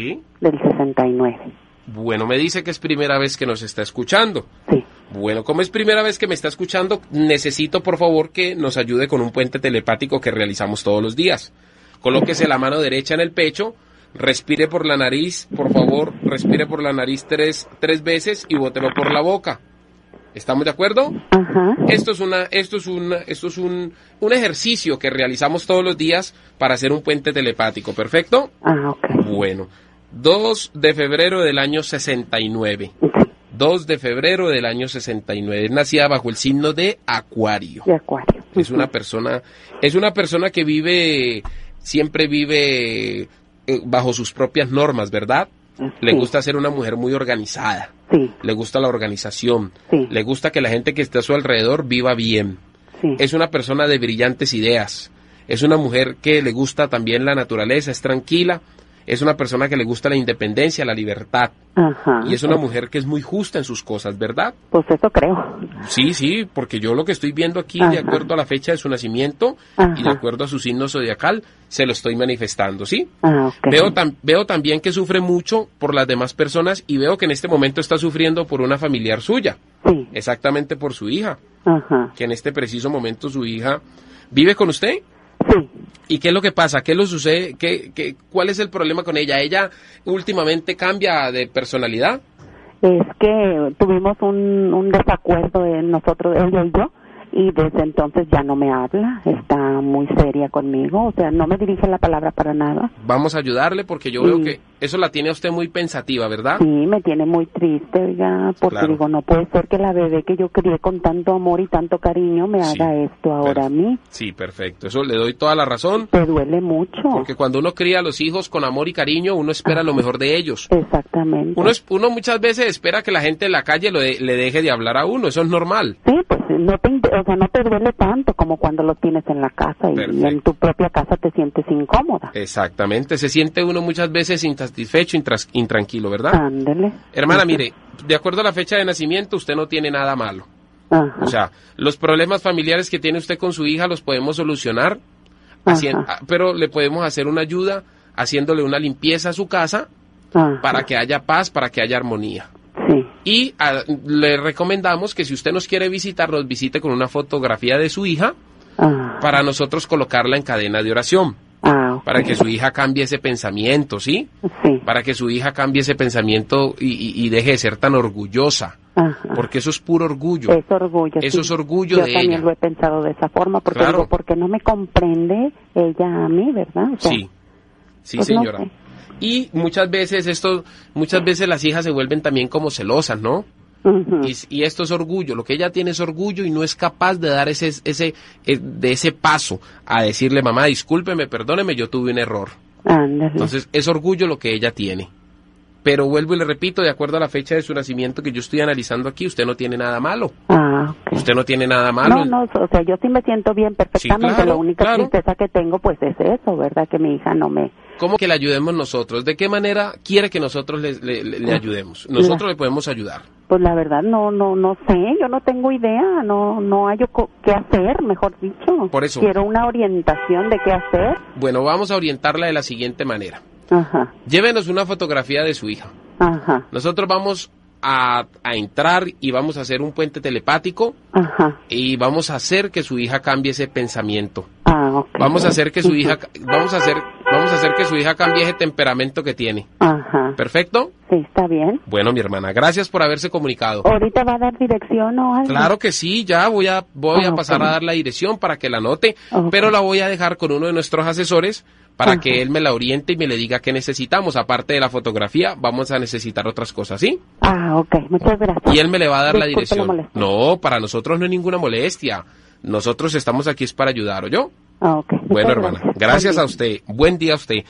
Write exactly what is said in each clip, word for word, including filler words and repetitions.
Sí. Del sesenta y nueve. Bueno, me dice que es primera vez que nos está escuchando. Sí. Bueno, como es primera vez que me está escuchando, necesito por favor que nos ayude con un puente telepático que realizamos todos los días. Colóquese la mano derecha en el pecho, respire por la nariz, por favor, respire por la nariz tres, tres veces y bótelo por la boca. ¿Estamos de acuerdo? Ajá. Esto es una, esto es una, esto es un, un ejercicio que realizamos todos los días para hacer un puente telepático, ¿perfecto? Ah, ok. Bueno, dos de febrero del año sesenta y nueve. Sí. dos de febrero del año sesenta y nueve. Es nacida bajo el signo de Acuario. De Acuario. Es una persona, es una persona que vive, siempre vive eh, bajo sus propias normas, ¿verdad? Le Sí. gusta ser una mujer muy organizada. Sí. Le gusta la organización. Sí. Le gusta que la gente que esté a su alrededor viva bien. Sí. Es una persona de brillantes ideas. Es una mujer que le gusta también la naturaleza, es tranquila. Es una persona que le gusta la independencia, la libertad. Ajá. Y es una mujer que es muy justa en sus cosas, ¿verdad? Pues eso creo. Sí, sí, porque yo lo que estoy viendo aquí, Ajá. de acuerdo a la fecha de su nacimiento Ajá. y de acuerdo a su signo zodiacal, se lo estoy manifestando, ¿sí? Ah, ok. Veo, tam- veo también que sufre mucho por las demás personas y veo que en este momento está sufriendo por una familiar suya, Sí. exactamente por su hija, Ajá. que en este preciso momento su hija vive con usted. Sí. ¿Y qué es lo que pasa? ¿Qué le sucede? ¿Qué, qué, ¿Cuál es el problema con ella? ¿Ella últimamente cambia de personalidad? Es que tuvimos un, un desacuerdo en nosotros, ella y yo, y desde entonces ya no me habla, está muy seria conmigo, o sea, no me dirige la palabra para nada. Vamos a ayudarle porque yo Sí. veo que eso la tiene a usted muy pensativa, ¿verdad? Sí, me tiene muy triste, oiga, porque Claro. digo, no puede ser que la bebé que yo crié con tanto amor y tanto cariño me Sí. haga esto ahora a mí. Sí, perfecto. Eso le doy toda la razón. Te duele mucho. Porque cuando uno cría a los hijos con amor y cariño, uno espera lo mejor de ellos. Exactamente. Uno, es- uno muchas veces espera que la gente en la calle lo de- le deje de hablar a uno. Eso es normal. Sí, pues no te, in- o sea, no te duele tanto como cuando lo tienes en la casa y, Perfecto. y en tu propia casa te sientes incómoda. Exactamente. Se siente uno muchas veces insatisfecho, intras- intranquilo, ¿verdad? Ándele. Hermana, Ajá. mire, de acuerdo a la fecha de nacimiento, usted no tiene nada malo. Ajá. O sea, los problemas familiares que tiene usted con su hija los podemos solucionar, hacien- Ajá. pero le podemos hacer una ayuda haciéndole una limpieza a su casa Ajá. para que haya paz, para que haya armonía. Sí. Y a- le recomendamos que si usted nos quiere visitar, nos visite con una fotografía de su hija Ajá. para nosotros colocarla en cadena de oración, Ah, ok. para que su hija cambie ese pensamiento, ¿sí? Sí. Para que su hija cambie ese pensamiento y, y- y deje de ser tan orgullosa, Ajá. porque eso es puro orgullo. Es orgullo. Eso sí. es orgullo Yo de también ella. lo he pensado de esa forma, porque Claro. digo, porque no me comprende ella a mí, ¿verdad? O sea, Sí, sí, pues no señora. sé. Y muchas veces esto, muchas veces las hijas se vuelven también como celosas, ¿no? Ujú. Y, y esto es orgullo, lo que ella tiene es orgullo y no es capaz de dar ese, ese, eh, de ese paso a decirle, mamá, discúlpeme, perdóneme, yo tuve un error. Ándale. Entonces, es orgullo lo que ella tiene. Pero vuelvo y le repito, de acuerdo a la fecha de su nacimiento que yo estoy analizando aquí, usted no tiene nada malo. Ah, ok. Usted no tiene nada malo. No, no, o sea, yo sí me siento bien perfectamente. claro, La única claro. tristeza que tengo, pues, es eso, ¿verdad? Que mi hija no me... ¿Cómo que le ayudemos nosotros? ¿De qué manera quiere que nosotros le, le- le- le ayudemos? Nosotros le podemos ayudar. Pues la verdad, no, no, no sé. Yo no tengo idea. No, no hay qué hacer, mejor dicho. Por eso. Quiero una orientación de qué hacer. Bueno, vamos a orientarla de la siguiente manera. Ajá, Llévenos una fotografía de su hija. ajá, Nosotros vamos a, a entrar y vamos a hacer un puente telepático ajá. y vamos a hacer que su hija cambie ese pensamiento. Ah, ok. Vamos a hacer que su hija, vamos a hacer, vamos a hacer que su hija cambie ese temperamento que tiene. Ajá. ¿Perfecto? Sí, está bien. Bueno, mi hermana, gracias por haberse comunicado. ¿Ahorita va a dar dirección o algo? Claro que sí, ya voy a voy Ah, a pasar ok. a dar la dirección para que la anote, Ok. pero la voy a dejar con uno de nuestros asesores para Ajá. que él me la oriente y me le diga qué necesitamos. Aparte de la fotografía, vamos a necesitar otras cosas, ¿sí? Ah, ok. Muchas gracias. Y él me le va a dar la Disculpe dirección. molestia. No, para nosotros no hay ninguna molestia. Nosotros estamos aquí es para ayudar, ¿oyó? Ah, ok. Muchas Bueno, hermana, gracias a usted. Buen día a usted.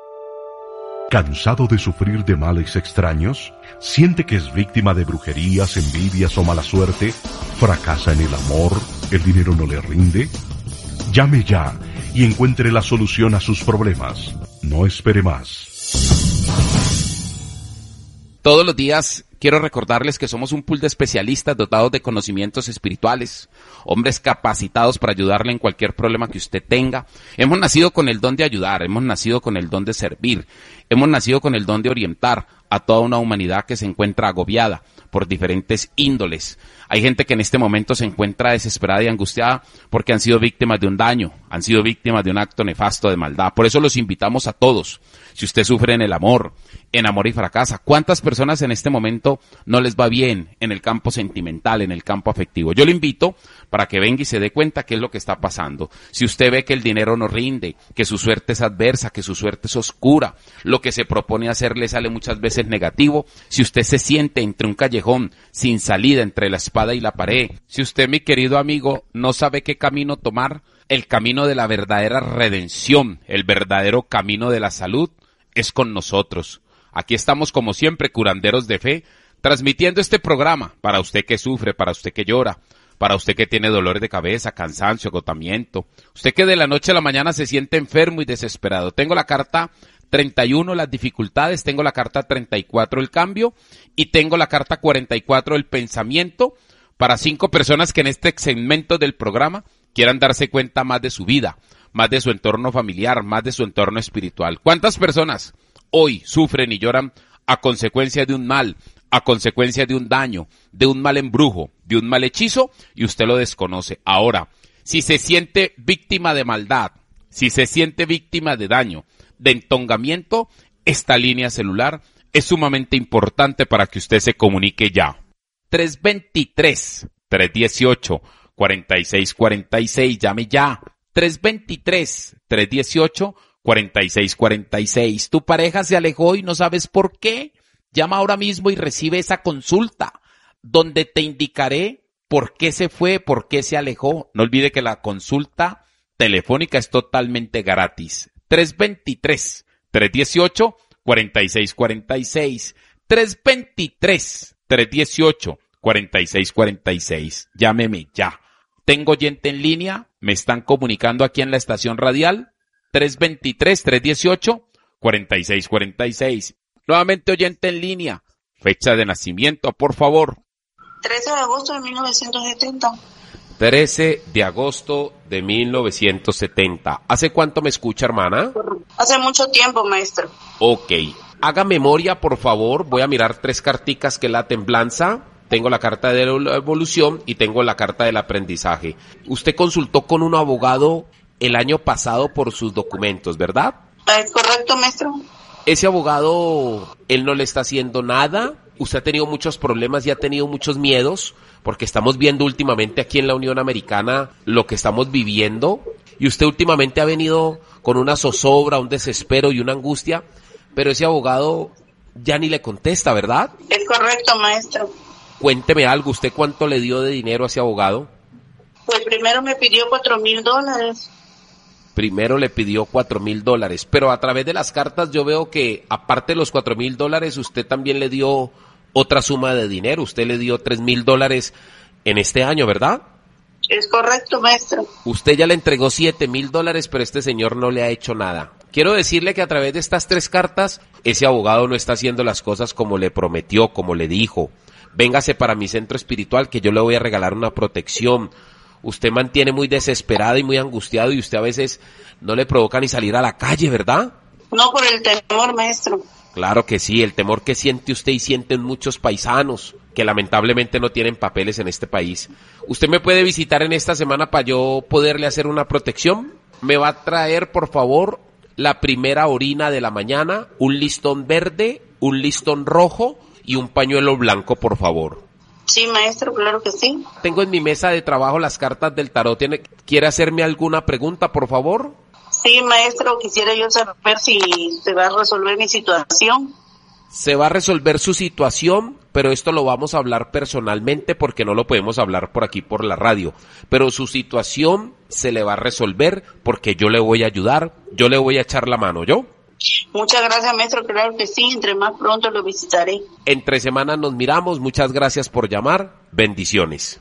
¿Cansado de sufrir de males extraños? ¿Siente que es víctima de brujerías, envidias o mala suerte? ¿Fracasa en el amor? ¿El dinero no le rinde? Llame ya y encuentre la solución a sus problemas. No espere más. Todos los días quiero recordarles que somos un pool de especialistas dotados de conocimientos espirituales, hombres capacitados para ayudarle en cualquier problema que usted tenga. Hemos nacido con el don de ayudar, hemos nacido con el don de servir, hemos nacido con el don de orientar a toda una humanidad que se encuentra agobiada por diferentes índoles. Hay gente que en este momento se encuentra desesperada y angustiada porque han sido víctimas de un daño, han sido víctimas de un acto nefasto de maldad. Por eso los invitamos a todos. Si usted sufre en el amor, en amor y fracasa, ¿cuántas personas en este momento no les va bien en el campo sentimental, en el campo afectivo? Yo le invito para que venga y se dé cuenta qué es lo que está pasando. Si usted ve que el dinero no rinde, que su suerte es adversa, que su suerte es oscura, lo que se propone hacer le sale muchas veces negativo, si usted se siente entre un callejón sin salida, entre la espada y la pared, si usted, mi querido amigo, no sabe qué camino tomar, el camino de la verdadera redención, el verdadero camino de la salud, es con nosotros. Aquí estamos como siempre, curanderos de fe, transmitiendo este programa para usted que sufre, para usted que llora, para usted que tiene dolores de cabeza, cansancio, agotamiento, usted que de la noche a la mañana se siente enfermo y desesperado. Tengo la carta treinta y uno, las dificultades, tengo la carta treinta y cuatro, el cambio, y tengo la carta cuarenta y cuatro, el pensamiento, para cinco personas que en este segmento del programa quieran darse cuenta más de su vida, más de su entorno familiar, más de su entorno espiritual. ¿Cuántas personas hoy sufren y lloran a consecuencia de un mal, a consecuencia de un daño, de un mal embrujo, de un mal hechizo, y usted lo desconoce? Ahora, si se siente víctima de maldad, si se siente víctima de daño, de entongamiento, esta línea celular es sumamente importante para que usted se comunique ya. tres dos tres, tres uno ocho, cuatro seis cuatro seis, llame ya. tres dos tres, tres uno ocho, cuatro seis cuatro seis. Tu pareja se alejó y no sabes por qué. Llama ahora mismo y recibe esa consulta, donde te indicaré por qué se fue, por qué se alejó. No olvide que la consulta telefónica es totalmente gratis. tres dos tres, tres uno ocho, cuatro seis cuatro seis. tres dos tres, tres uno ocho, cuatro seis cuatro seis. Llámeme ya. Tengo oyente en línea, me están comunicando aquí en la estación radial. tres dos tres, tres uno ocho, cuatro seis cuatro seis. Nuevamente oyente en línea. Fecha de nacimiento, por favor. trece de agosto de mil novecientos setenta. trece de agosto de mil novecientos setenta. ¿Hace cuánto me escucha, hermana? Hace mucho tiempo, maestro. Ok. Haga memoria, por favor. Voy a mirar tres carticas que es la temblanza. Tengo la carta de la evolución y tengo la carta del aprendizaje. Usted consultó con un abogado el año pasado por sus documentos, ¿verdad? Es correcto, maestro. Ese abogado, él no le está haciendo nada. Usted ha tenido muchos problemas y ha tenido muchos miedos, porque estamos viendo últimamente aquí en la Unión Americana lo que estamos viviendo, y usted últimamente ha venido con una zozobra, un desespero y una angustia, pero ese abogado ya ni le contesta, ¿verdad? Es correcto, maestro. Cuénteme algo, ¿usted cuánto le dio de dinero a ese abogado? Pues primero me pidió cuatro mil dólares. Primero le pidió cuatro mil dólares, pero a través de las cartas yo veo que aparte de los cuatro mil dólares, usted también le dio otra suma de dinero. Usted le dio tres mil dólares en este año, ¿verdad? Es correcto, maestro. Usted ya le entregó siete mil dólares, pero este señor no le ha hecho nada. Quiero decirle que a través de estas tres cartas, ese abogado no está haciendo las cosas como le prometió, como le dijo. Véngase para mi centro espiritual que yo le voy a regalar una protección. Usted mantiene muy desesperado y muy angustiado y usted a veces no le provoca ni salir a la calle, ¿verdad? No, por el temor, maestro. Claro que sí, el temor que siente usted y sienten muchos paisanos que lamentablemente no tienen papeles en este país. ¿Usted me puede visitar en esta semana para yo poderle hacer una protección? Me va a traer, por favor, la primera orina de la mañana, un listón verde, un listón rojo y un pañuelo blanco, por favor. Sí, maestro, claro que sí. Tengo en mi mesa de trabajo las cartas del tarot. ¿Tiene, ¿Quiere hacerme alguna pregunta, por favor? Sí, maestro, quisiera yo saber si se va a resolver mi situación. Se va a resolver su situación, pero esto lo vamos a hablar personalmente porque no lo podemos hablar por aquí por la radio. Pero su situación se le va a resolver porque yo le voy a ayudar, yo le voy a echar la mano, ¿yo? Muchas gracias, maestro, claro que sí, entre más pronto lo visitaré. Entre semanas nos miramos, muchas gracias por llamar, bendiciones.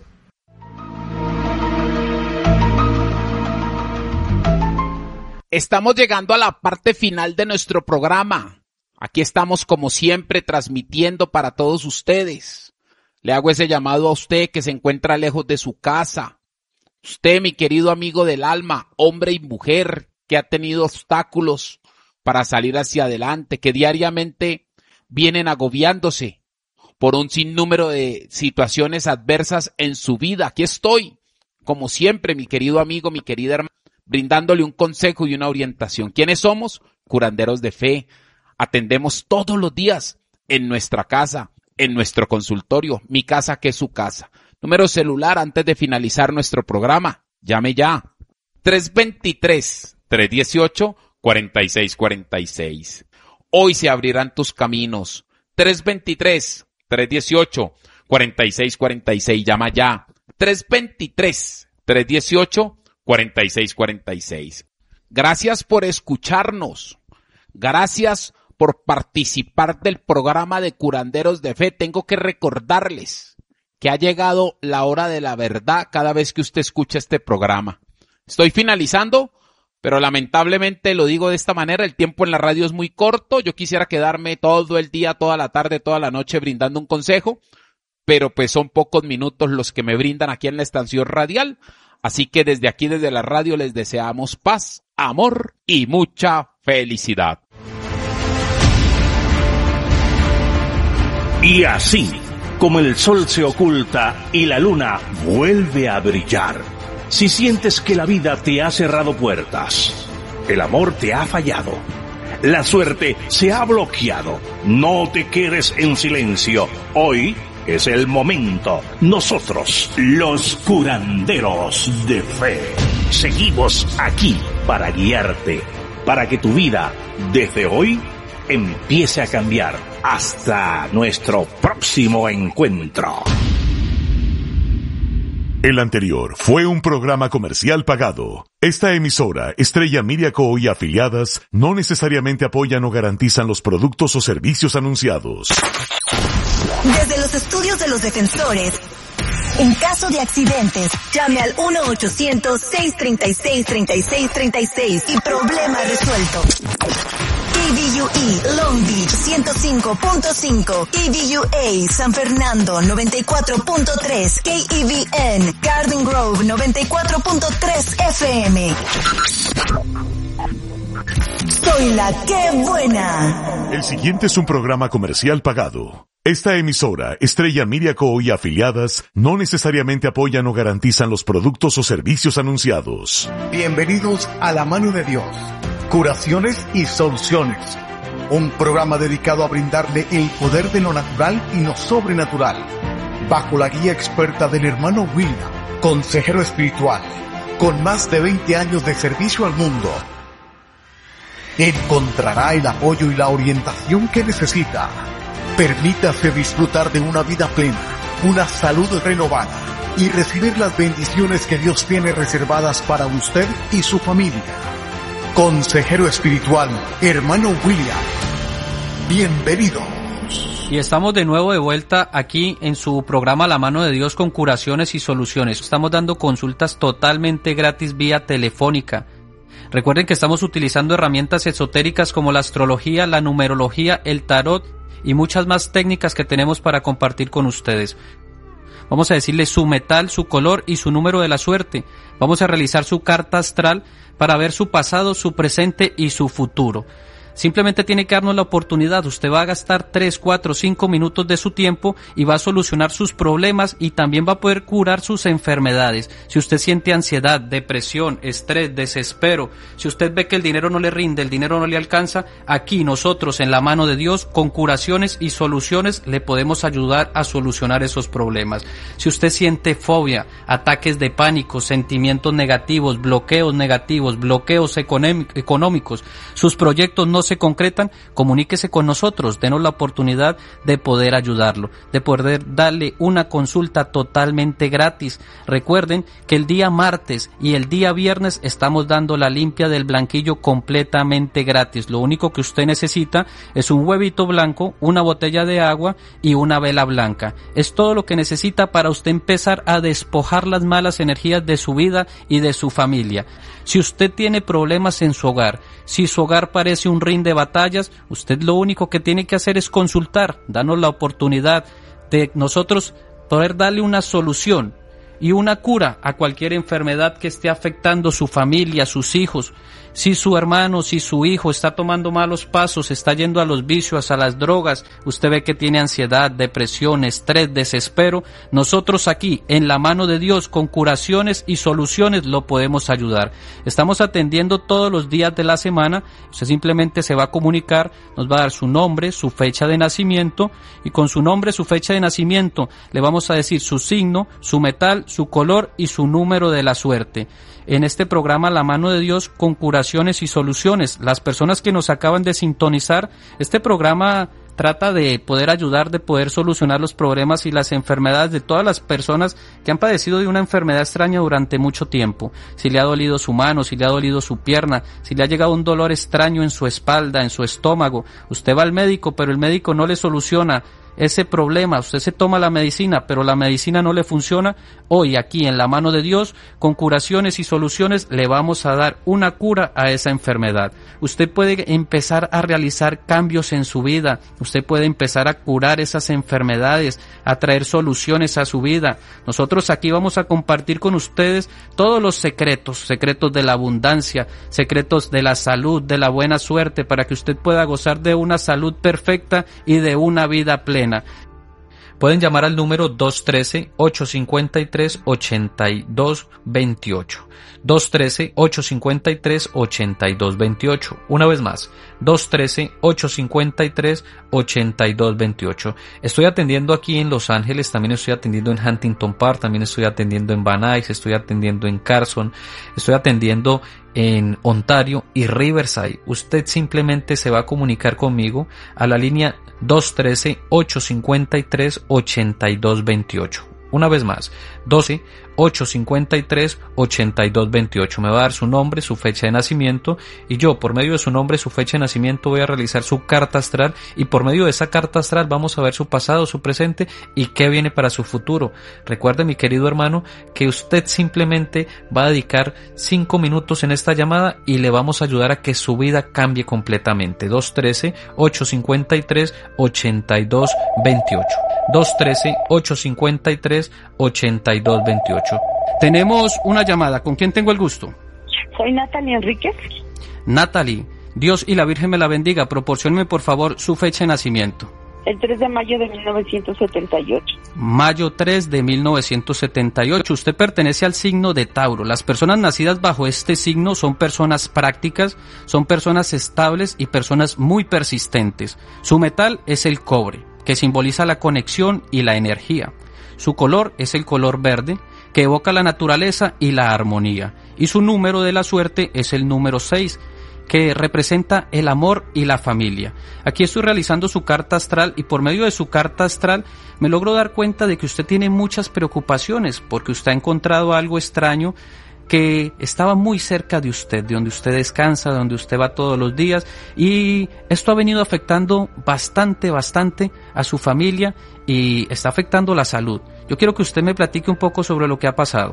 Estamos llegando a la parte final de nuestro programa. Aquí estamos como siempre transmitiendo para todos ustedes. Le hago ese llamado a usted que se encuentra lejos de su casa. Usted, mi querido amigo del alma, hombre y mujer, que ha tenido obstáculos para salir hacia adelante, que diariamente vienen agobiándose por un sinnúmero de situaciones adversas en su vida. Aquí estoy, como siempre, mi querido amigo, mi querida hermana, brindándole un consejo y una orientación. ¿Quiénes somos? Curanderos de fe. Atendemos todos los días en nuestra casa, en nuestro consultorio, mi casa que es su casa. Número celular antes de finalizar nuestro programa. Llame ya. tres dos tres, tres uno ocho, cuatro seis cuatro seis. Hoy se abrirán tus caminos. tres dos tres, tres uno ocho, cuatro seis cuatro seis. Llama ya. tres dos tres, tres uno ocho, cuatro seis cuatro seis. Gracias por escucharnos. Gracias por participar del programa de Curanderos de Fe. Tengo que recordarles que ha llegado la hora de la verdad cada vez que usted escucha este programa. Estoy finalizando, pero lamentablemente lo digo de esta manera, el tiempo en la radio es muy corto. Yo quisiera quedarme todo el día, toda la tarde, toda la noche brindando un consejo, pero pues son pocos minutos los que me brindan aquí en la estación radial. Así que desde aquí, desde la radio, les deseamos paz, amor y mucha felicidad. Y así, como el sol se oculta y la luna vuelve a brillar, si sientes que la vida te ha cerrado puertas, el amor te ha fallado, la suerte se ha bloqueado, no te quedes en silencio. Hoy es el momento. Nosotros, los curanderos de fe, seguimos aquí para guiarte, para que tu vida, desde hoy, empiece a cambiar. Hasta nuestro próximo encuentro. El anterior fue un programa comercial pagado. Esta emisora, Estrella Media Co. y afiliadas, no necesariamente apoyan o garantizan los productos o servicios anunciados. Desde los estudios de los defensores, en caso de accidentes, llame al uno ochocientos, seiscientos treinta y seis, treinta y seis treinta y seis y problema resuelto. K V U E Long Beach ciento cinco punto cinco, K V U A San Fernando noventa y cuatro punto tres, K E V N Garden Grove noventa y cuatro punto tres F M. Soy la que buena. El siguiente es un programa comercial pagado. Esta emisora, Estrella Media Co. y afiliadas, no necesariamente apoyan o garantizan los productos o servicios anunciados. Bienvenidos a La Mano de Dios, Curaciones y Soluciones, un programa dedicado a brindarle el poder de lo natural y lo sobrenatural, bajo la guía experta del hermano William, consejero espiritual, con más de veinte años de servicio al mundo. Encontrará el apoyo y la orientación que necesita. Permítase disfrutar de una vida plena, una salud renovada y recibir las bendiciones que Dios tiene reservadas para usted y su familia. Consejero espiritual, hermano William. Bienvenidos. Y estamos de nuevo de vuelta aquí en su programa La Mano de Dios con curaciones y soluciones. Estamos dando consultas totalmente gratis vía telefónica. Recuerden que estamos utilizando herramientas esotéricas como la astrología, la numerología, el tarot y muchas más técnicas que tenemos para compartir con ustedes. Vamos a decirle su metal, su color y su número de la suerte. Vamos a realizar su carta astral para ver su pasado, su presente y su futuro. Simplemente tiene que darnos la oportunidad. Usted va a gastar tres, cuatro, cinco minutos de su tiempo y va a solucionar sus problemas y también va a poder curar sus enfermedades. Si usted siente ansiedad, depresión, estrés, desespero, si usted ve que el dinero no le rinde, el dinero no le alcanza, aquí nosotros en La Mano de Dios con curaciones y soluciones le podemos ayudar a solucionar esos problemas. Si usted siente fobia, ataques de pánico, sentimientos negativos, bloqueos negativos, bloqueos económicos, sus proyectos no se concretan, comuníquese con nosotros, denos la oportunidad de poder ayudarlo, de poder darle una consulta totalmente gratis. Recuerden que el día martes y el día viernes estamos dando la limpia del blanquillo completamente gratis. Lo único que usted necesita es un huevito blanco, una botella de agua y una vela blanca. Es todo lo que necesita para usted empezar a despojar las malas energías de su vida y de su familia. Si usted tiene problemas en su hogar, si su hogar parece un río sinfín de batallas. Usted lo único que tiene que hacer es consultar, darnos la oportunidad de nosotros poder darle una solución y una cura a cualquier enfermedad que esté afectando su familia, sus hijos. Si su hermano, si su hijo está tomando malos pasos, está yendo a los vicios, a las drogas, usted ve que tiene ansiedad, depresión, estrés, desespero, nosotros aquí, en la mano de Dios, con curaciones y soluciones, lo podemos ayudar. Estamos atendiendo todos los días de la semana. Usted simplemente se va a comunicar, nos va a dar su nombre, su fecha de nacimiento, y con su nombre, su fecha de nacimiento, le vamos a decir su signo, su metal, su color y su número de la suerte. En este programa La Mano de Dios, con curaciones y soluciones. Las personas que nos acaban de sintonizar, este programa trata de poder ayudar, de poder solucionar los problemas y las enfermedades de todas las personas que han padecido de una enfermedad extraña durante mucho tiempo. Si le ha dolido su mano, si le ha dolido su pierna, si le ha llegado un dolor extraño en su espalda, en su estómago, usted va al médico, pero el médico no le soluciona ese problema, usted se toma la medicina, pero la medicina no le funciona. Hoy aquí en La Mano de Dios, con curaciones y soluciones, le vamos a dar una cura a esa enfermedad. Usted puede empezar a realizar cambios en su vida, usted puede empezar a curar esas enfermedades, a traer soluciones a su vida. Nosotros aquí vamos a compartir con ustedes todos los secretos, secretos de la abundancia, secretos de la salud, de la buena suerte, para que usted pueda gozar de una salud perfecta y de una vida plena. Pueden llamar al número dos uno tres, ocho cinco tres, ocho dos dos ocho. dos uno tres, ocho cinco tres, ocho dos dos ocho. Una vez más, dos uno tres, ocho cinco tres, ocho dos dos ocho. Estoy atendiendo aquí en Los Ángeles, también estoy atendiendo en Huntington Park, también estoy atendiendo en Van Nuys, estoy atendiendo en Carson, estoy atendiendo en Ontario y Riverside. Usted simplemente se va a comunicar conmigo a la línea dos uno tres, ocho cinco tres, ocho dos dos ocho. Una vez más, doce, ocho cinco tres, ocho dos dos ocho. Me va a dar su nombre, su fecha de nacimiento, y yo, por medio de su nombre, su fecha de nacimiento, voy a realizar su carta astral, y por medio de esa carta astral vamos a ver su pasado, su presente y qué viene para su futuro. Recuerde, mi querido hermano, que usted simplemente va a dedicar cinco minutos en esta llamada y le vamos a ayudar a que su vida cambie completamente. dos uno tres, ocho cinco tres, ocho dos dos ocho. dos uno tres, ocho cinco tres, ocho dos dos ocho. Tenemos una llamada. ¿Con quién tengo el gusto? Soy Natalie Enríquez. Natalie, Dios y la Virgen me la bendiga. Proporcióneme por favor su fecha de nacimiento. El tres de mayo de mil novecientos setenta y ocho. Mayo tres de mil novecientos setenta y ocho. Usted pertenece al signo de Tauro. Las personas nacidas bajo este signo son personas prácticas, son personas estables y personas muy persistentes. Su metal es el cobre, que simboliza la conexión y la energía. Su color es el color verde, que evoca la naturaleza y la armonía. Y su número de la suerte es el número seis, que representa el amor y la familia. Aquí estoy realizando su carta astral y por medio de su carta astral me logro dar cuenta de que usted tiene muchas preocupaciones porque usted ha encontrado algo extraño que estaba muy cerca de usted, de donde usted descansa, de donde usted va todos los días, y esto ha venido afectando bastante, bastante a su familia y está afectando la salud. Yo quiero que usted me platique un poco sobre lo que ha pasado.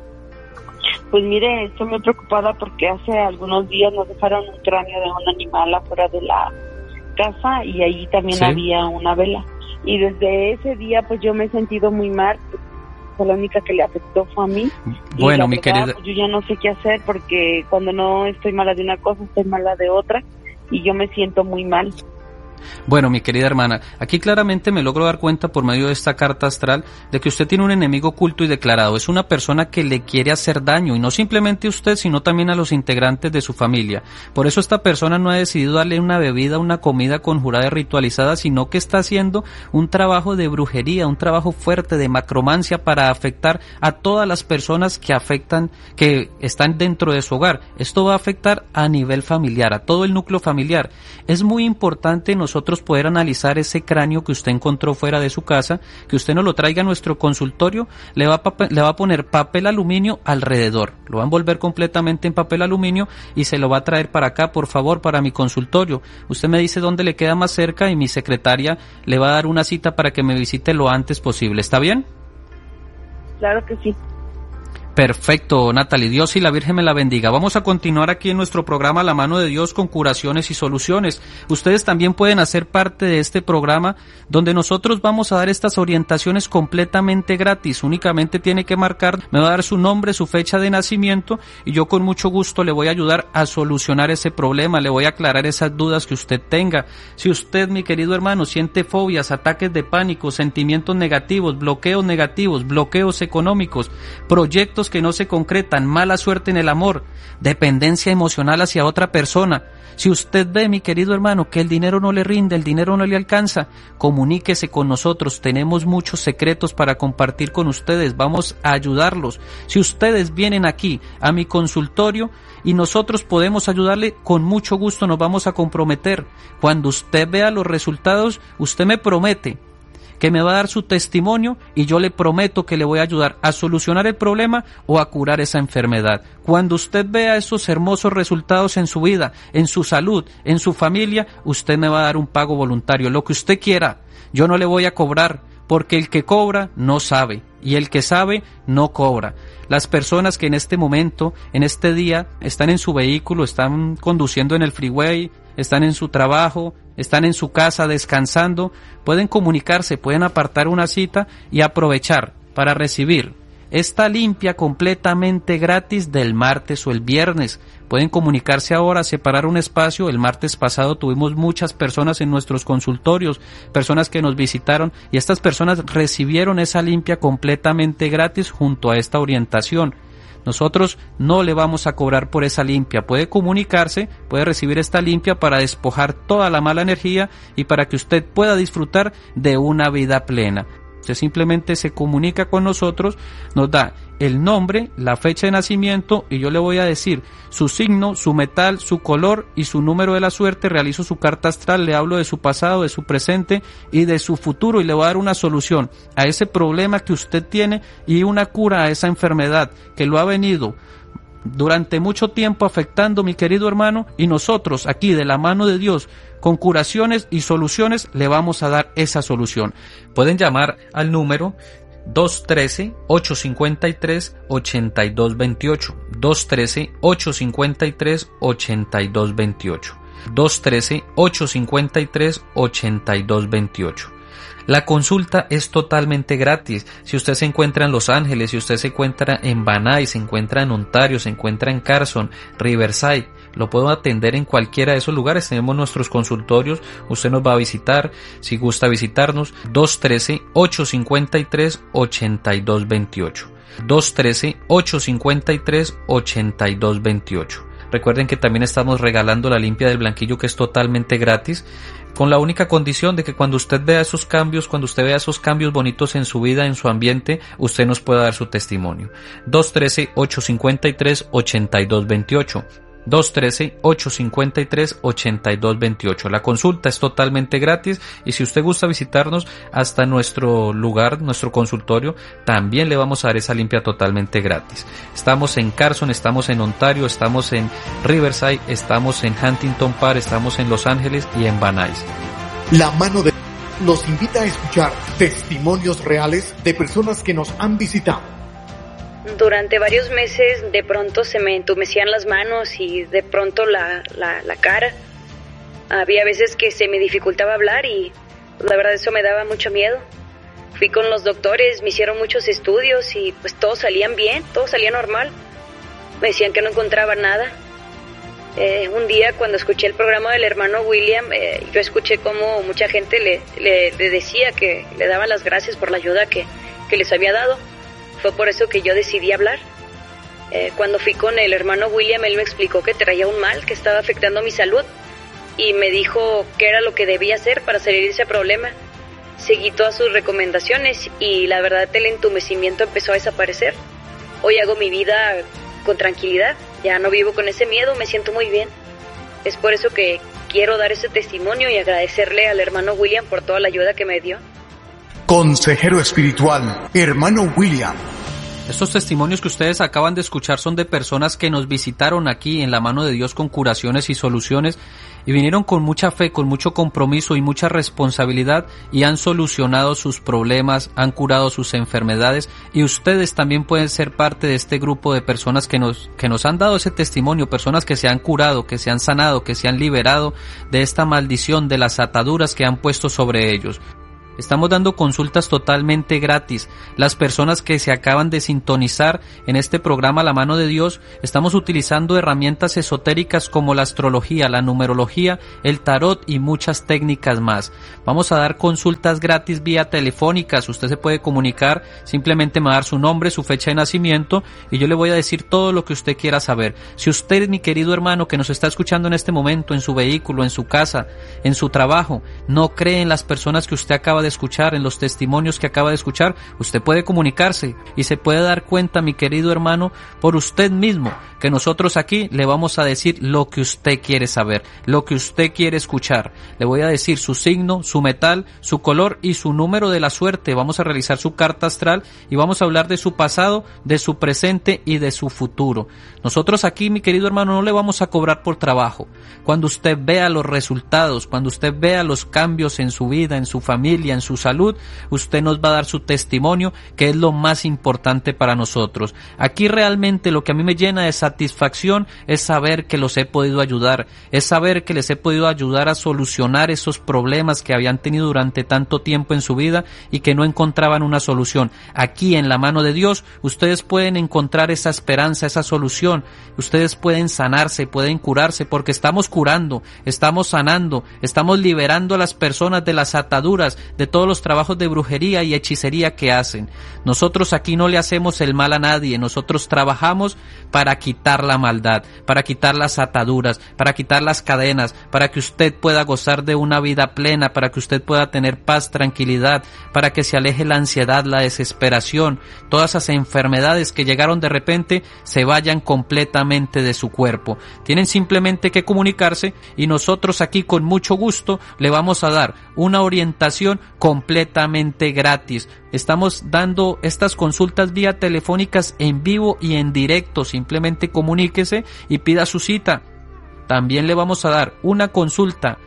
Pues mire, estoy muy preocupada porque hace algunos días nos dejaron un cráneo de un animal afuera de la casa y ahí también ¿sí? había una vela. Y desde ese día pues yo me he sentido muy mal. La única que le afectó fue a mí. Bueno, mi verdad, querida, pues yo ya no sé qué hacer porque cuando no estoy mala de una cosa, estoy mala de otra y yo me siento muy mal. Bueno, mi querida hermana, aquí claramente me logro dar cuenta por medio de esta carta astral de que usted tiene un enemigo oculto y declarado. Es una persona que le quiere hacer daño, y no simplemente a usted, sino también a los integrantes de su familia. Por eso esta persona no ha decidido darle una bebida, una comida conjurada y ritualizada, sino que está haciendo un trabajo de brujería, un trabajo fuerte de macromancia para afectar a todas las personas que afectan, que están dentro de su hogar. Esto va a afectar a nivel familiar, a todo el núcleo familiar. Es muy importante nosotros nosotros poder analizar ese cráneo que usted encontró fuera de su casa, que usted nos lo traiga a nuestro consultorio, le va, a papel, le va a poner papel aluminio alrededor, lo va a envolver completamente en papel aluminio y se lo va a traer para acá, por favor, para mi consultorio. Usted me dice dónde le queda más cerca y mi secretaria le va a dar una cita para que me visite lo antes posible. ¿Está bien? Claro que sí. Perfecto, Natalie. Dios y la Virgen me la bendiga. Vamos a continuar aquí en nuestro programa La Mano de Dios con curaciones y soluciones. Ustedes también pueden hacer parte de este programa donde nosotros vamos a dar estas orientaciones completamente gratis. Únicamente tiene que marcar, me va a dar su nombre, su fecha de nacimiento y yo con mucho gusto le voy a ayudar a solucionar ese problema, le voy a aclarar esas dudas que usted tenga. Si usted, mi querido hermano, siente fobias, ataques de pánico, sentimientos negativos, bloqueos negativos, bloqueos económicos, proyectos que no se concretan, mala suerte en el amor, dependencia emocional hacia otra persona. Si usted ve, mi querido hermano, que el dinero no le rinde, el dinero no le alcanza, comuníquese con nosotros. Tenemos muchos secretos para compartir con ustedes. Vamos a ayudarlos. Si ustedes vienen aquí a mi consultorio y nosotros podemos ayudarle, con mucho gusto nos vamos a comprometer. Cuando usted vea los resultados, usted me promete que me va a dar su testimonio y yo le prometo que le voy a ayudar a solucionar el problema o a curar esa enfermedad. Cuando usted vea esos hermosos resultados en su vida, en su salud, en su familia, usted me va a dar un pago voluntario, lo que usted quiera. Yo no le voy a cobrar, porque el que cobra no sabe y el que sabe no cobra. Las personas que en este momento, en este día, están en su vehículo, están conduciendo en el freeway, están en su trabajo, están en su casa descansando, pueden comunicarse, pueden apartar una cita y aprovechar para recibir esta limpia completamente gratis del martes o el viernes. Pueden comunicarse ahora, separar un espacio. El martes pasado tuvimos muchas personas en nuestros consultorios, personas que nos visitaron y estas personas recibieron esa limpia completamente gratis junto a esta orientación. Nosotros no le vamos a cobrar por esa limpia. Puede comunicarse, puede recibir esta limpia para despojar toda la mala energía y para que usted pueda disfrutar de una vida plena. Usted simplemente se comunica con nosotros, nos da el nombre, la fecha de nacimiento y yo le voy a decir su signo, su metal, su color y su número de la suerte. Realizo su carta astral, le hablo de su pasado, de su presente y de su futuro y le voy a dar una solución a ese problema que usted tiene y una cura a esa enfermedad que lo ha venido durante mucho tiempo afectando, mi querido hermano, y nosotros aquí de la mano de Dios con curaciones y soluciones le vamos a dar esa solución. Pueden llamar al número dos uno tres, ocho cinco tres, ocho dos dos ocho, dos uno tres, ocho cinco tres, ocho dos dos ocho, dos uno tres, ocho cinco tres, ocho dos dos ocho. La consulta es totalmente gratis. Si usted se encuentra en Los Ángeles, si usted se encuentra en Van Nuys, se encuentra en Ontario, se encuentra en Carson, Riverside, lo puedo atender en cualquiera de esos lugares. Tenemos nuestros consultorios, usted nos va a visitar, si gusta visitarnos, dos uno tres, ocho cinco tres, ocho dos dos ocho, dos uno tres, ocho cinco tres, ocho dos dos ocho. Recuerden que también estamos regalando la limpia del blanquillo, que es totalmente gratis, con la única condición de que cuando usted vea esos cambios, cuando usted vea esos cambios bonitos en su vida, en su ambiente, usted nos pueda dar su testimonio. dos uno tres, ocho cinco tres, ocho dos dos ocho, dos uno tres, ocho cinco tres, ocho dos dos ocho. La consulta es totalmente gratis y si usted gusta visitarnos hasta nuestro lugar, nuestro consultorio, también le vamos a dar esa limpia totalmente gratis. Estamos en Carson, estamos en Ontario, estamos en Riverside, estamos en Huntington Park, estamos en Los Ángeles y en Van Nuys. La mano de nos invita a escuchar testimonios reales de personas que nos han visitado. Durante varios meses de pronto se me entumecían las manos y de pronto la, la, la cara. Había veces que se me dificultaba hablar y la verdad eso me daba mucho miedo. Fui con los doctores, me hicieron muchos estudios y pues todos salían bien, todo salía normal. Me decían que no encontraba nada. Eh, un día cuando escuché el programa del hermano William, eh, yo escuché cómo mucha gente le, le, le decía que le daban las gracias por la ayuda que, que les había dado. Fue por eso que yo decidí hablar. Eh, cuando fui con el hermano William, él me explicó que traía un mal que estaba afectando mi salud y me dijo qué era lo que debía hacer para salir de ese problema. Seguí todas sus recomendaciones y la verdad el entumecimiento empezó a desaparecer. Hoy hago mi vida con tranquilidad, ya no vivo con ese miedo, me siento muy bien. Es por eso que quiero dar ese testimonio y agradecerle al hermano William por toda la ayuda que me dio. Consejero espiritual, hermano William. Estos testimonios que ustedes acaban de escuchar son de personas que nos visitaron aquí en la mano de Dios con curaciones y soluciones y vinieron con mucha fe, con mucho compromiso y mucha responsabilidad y han solucionado sus problemas, han curado sus enfermedades y ustedes también pueden ser parte de este grupo de personas que nos, que nos han dado ese testimonio, personas que se han curado, que se han sanado, que se han liberado de esta maldición, de las ataduras que han puesto sobre ellos. Estamos dando consultas totalmente gratis. Las personas que se acaban de sintonizar en este programa La Mano de Dios, estamos utilizando herramientas esotéricas como la astrología, la numerología, el tarot y muchas técnicas más. Vamos a dar consultas gratis vía telefónicas. Usted se puede comunicar, simplemente me va a dar su nombre, su fecha de nacimiento y yo le voy a decir todo lo que usted quiera saber. Si usted, mi querido hermano, que nos está escuchando en este momento, en su vehículo, en su casa, en su trabajo, no cree en las personas que usted acaba de de escuchar, en los testimonios que acaba de escuchar, usted puede comunicarse y se puede dar cuenta, mi querido hermano, por usted mismo, que nosotros aquí le vamos a decir lo que usted quiere saber, lo que usted quiere escuchar. Le voy a decir su signo, su metal, su color y su número de la suerte. Vamos a realizar su carta astral y vamos a hablar de su pasado, de su presente y de su futuro. Nosotros aquí, mi querido hermano, no le vamos a cobrar por trabajo. Cuando usted vea los resultados, cuando usted vea los cambios en su vida, en su familia, en su salud, usted nos va a dar su testimonio, que es lo más importante para nosotros. Aquí realmente lo que a mí me llena de satisfacción es saber que los he podido ayudar, es saber que les he podido ayudar a solucionar esos problemas que habían tenido durante tanto tiempo en su vida y que no encontraban una solución. Aquí en la mano de Dios, ustedes pueden encontrar esa esperanza, esa solución. Ustedes pueden sanarse, pueden curarse, porque estamos curando, estamos sanando, estamos liberando a las personas de las ataduras, de todos los trabajos de brujería y hechicería que hacen. Nosotros aquí no le hacemos el mal a nadie, nosotros trabajamos para quitar la maldad, para quitar las ataduras, para quitar las cadenas, para que usted pueda gozar de una vida plena, para que usted pueda tener paz, tranquilidad, para que se aleje la ansiedad, la desesperación, todas esas enfermedades que llegaron de repente se vayan completamente de su cuerpo. Tienen simplemente que comunicarse y nosotros aquí con mucho gusto le vamos a dar una orientación completamente gratis. Estamos dando estas consultas vía telefónicas en vivo y en directo. Simplemente comuníquese y pida su cita. También le vamos a dar una consulta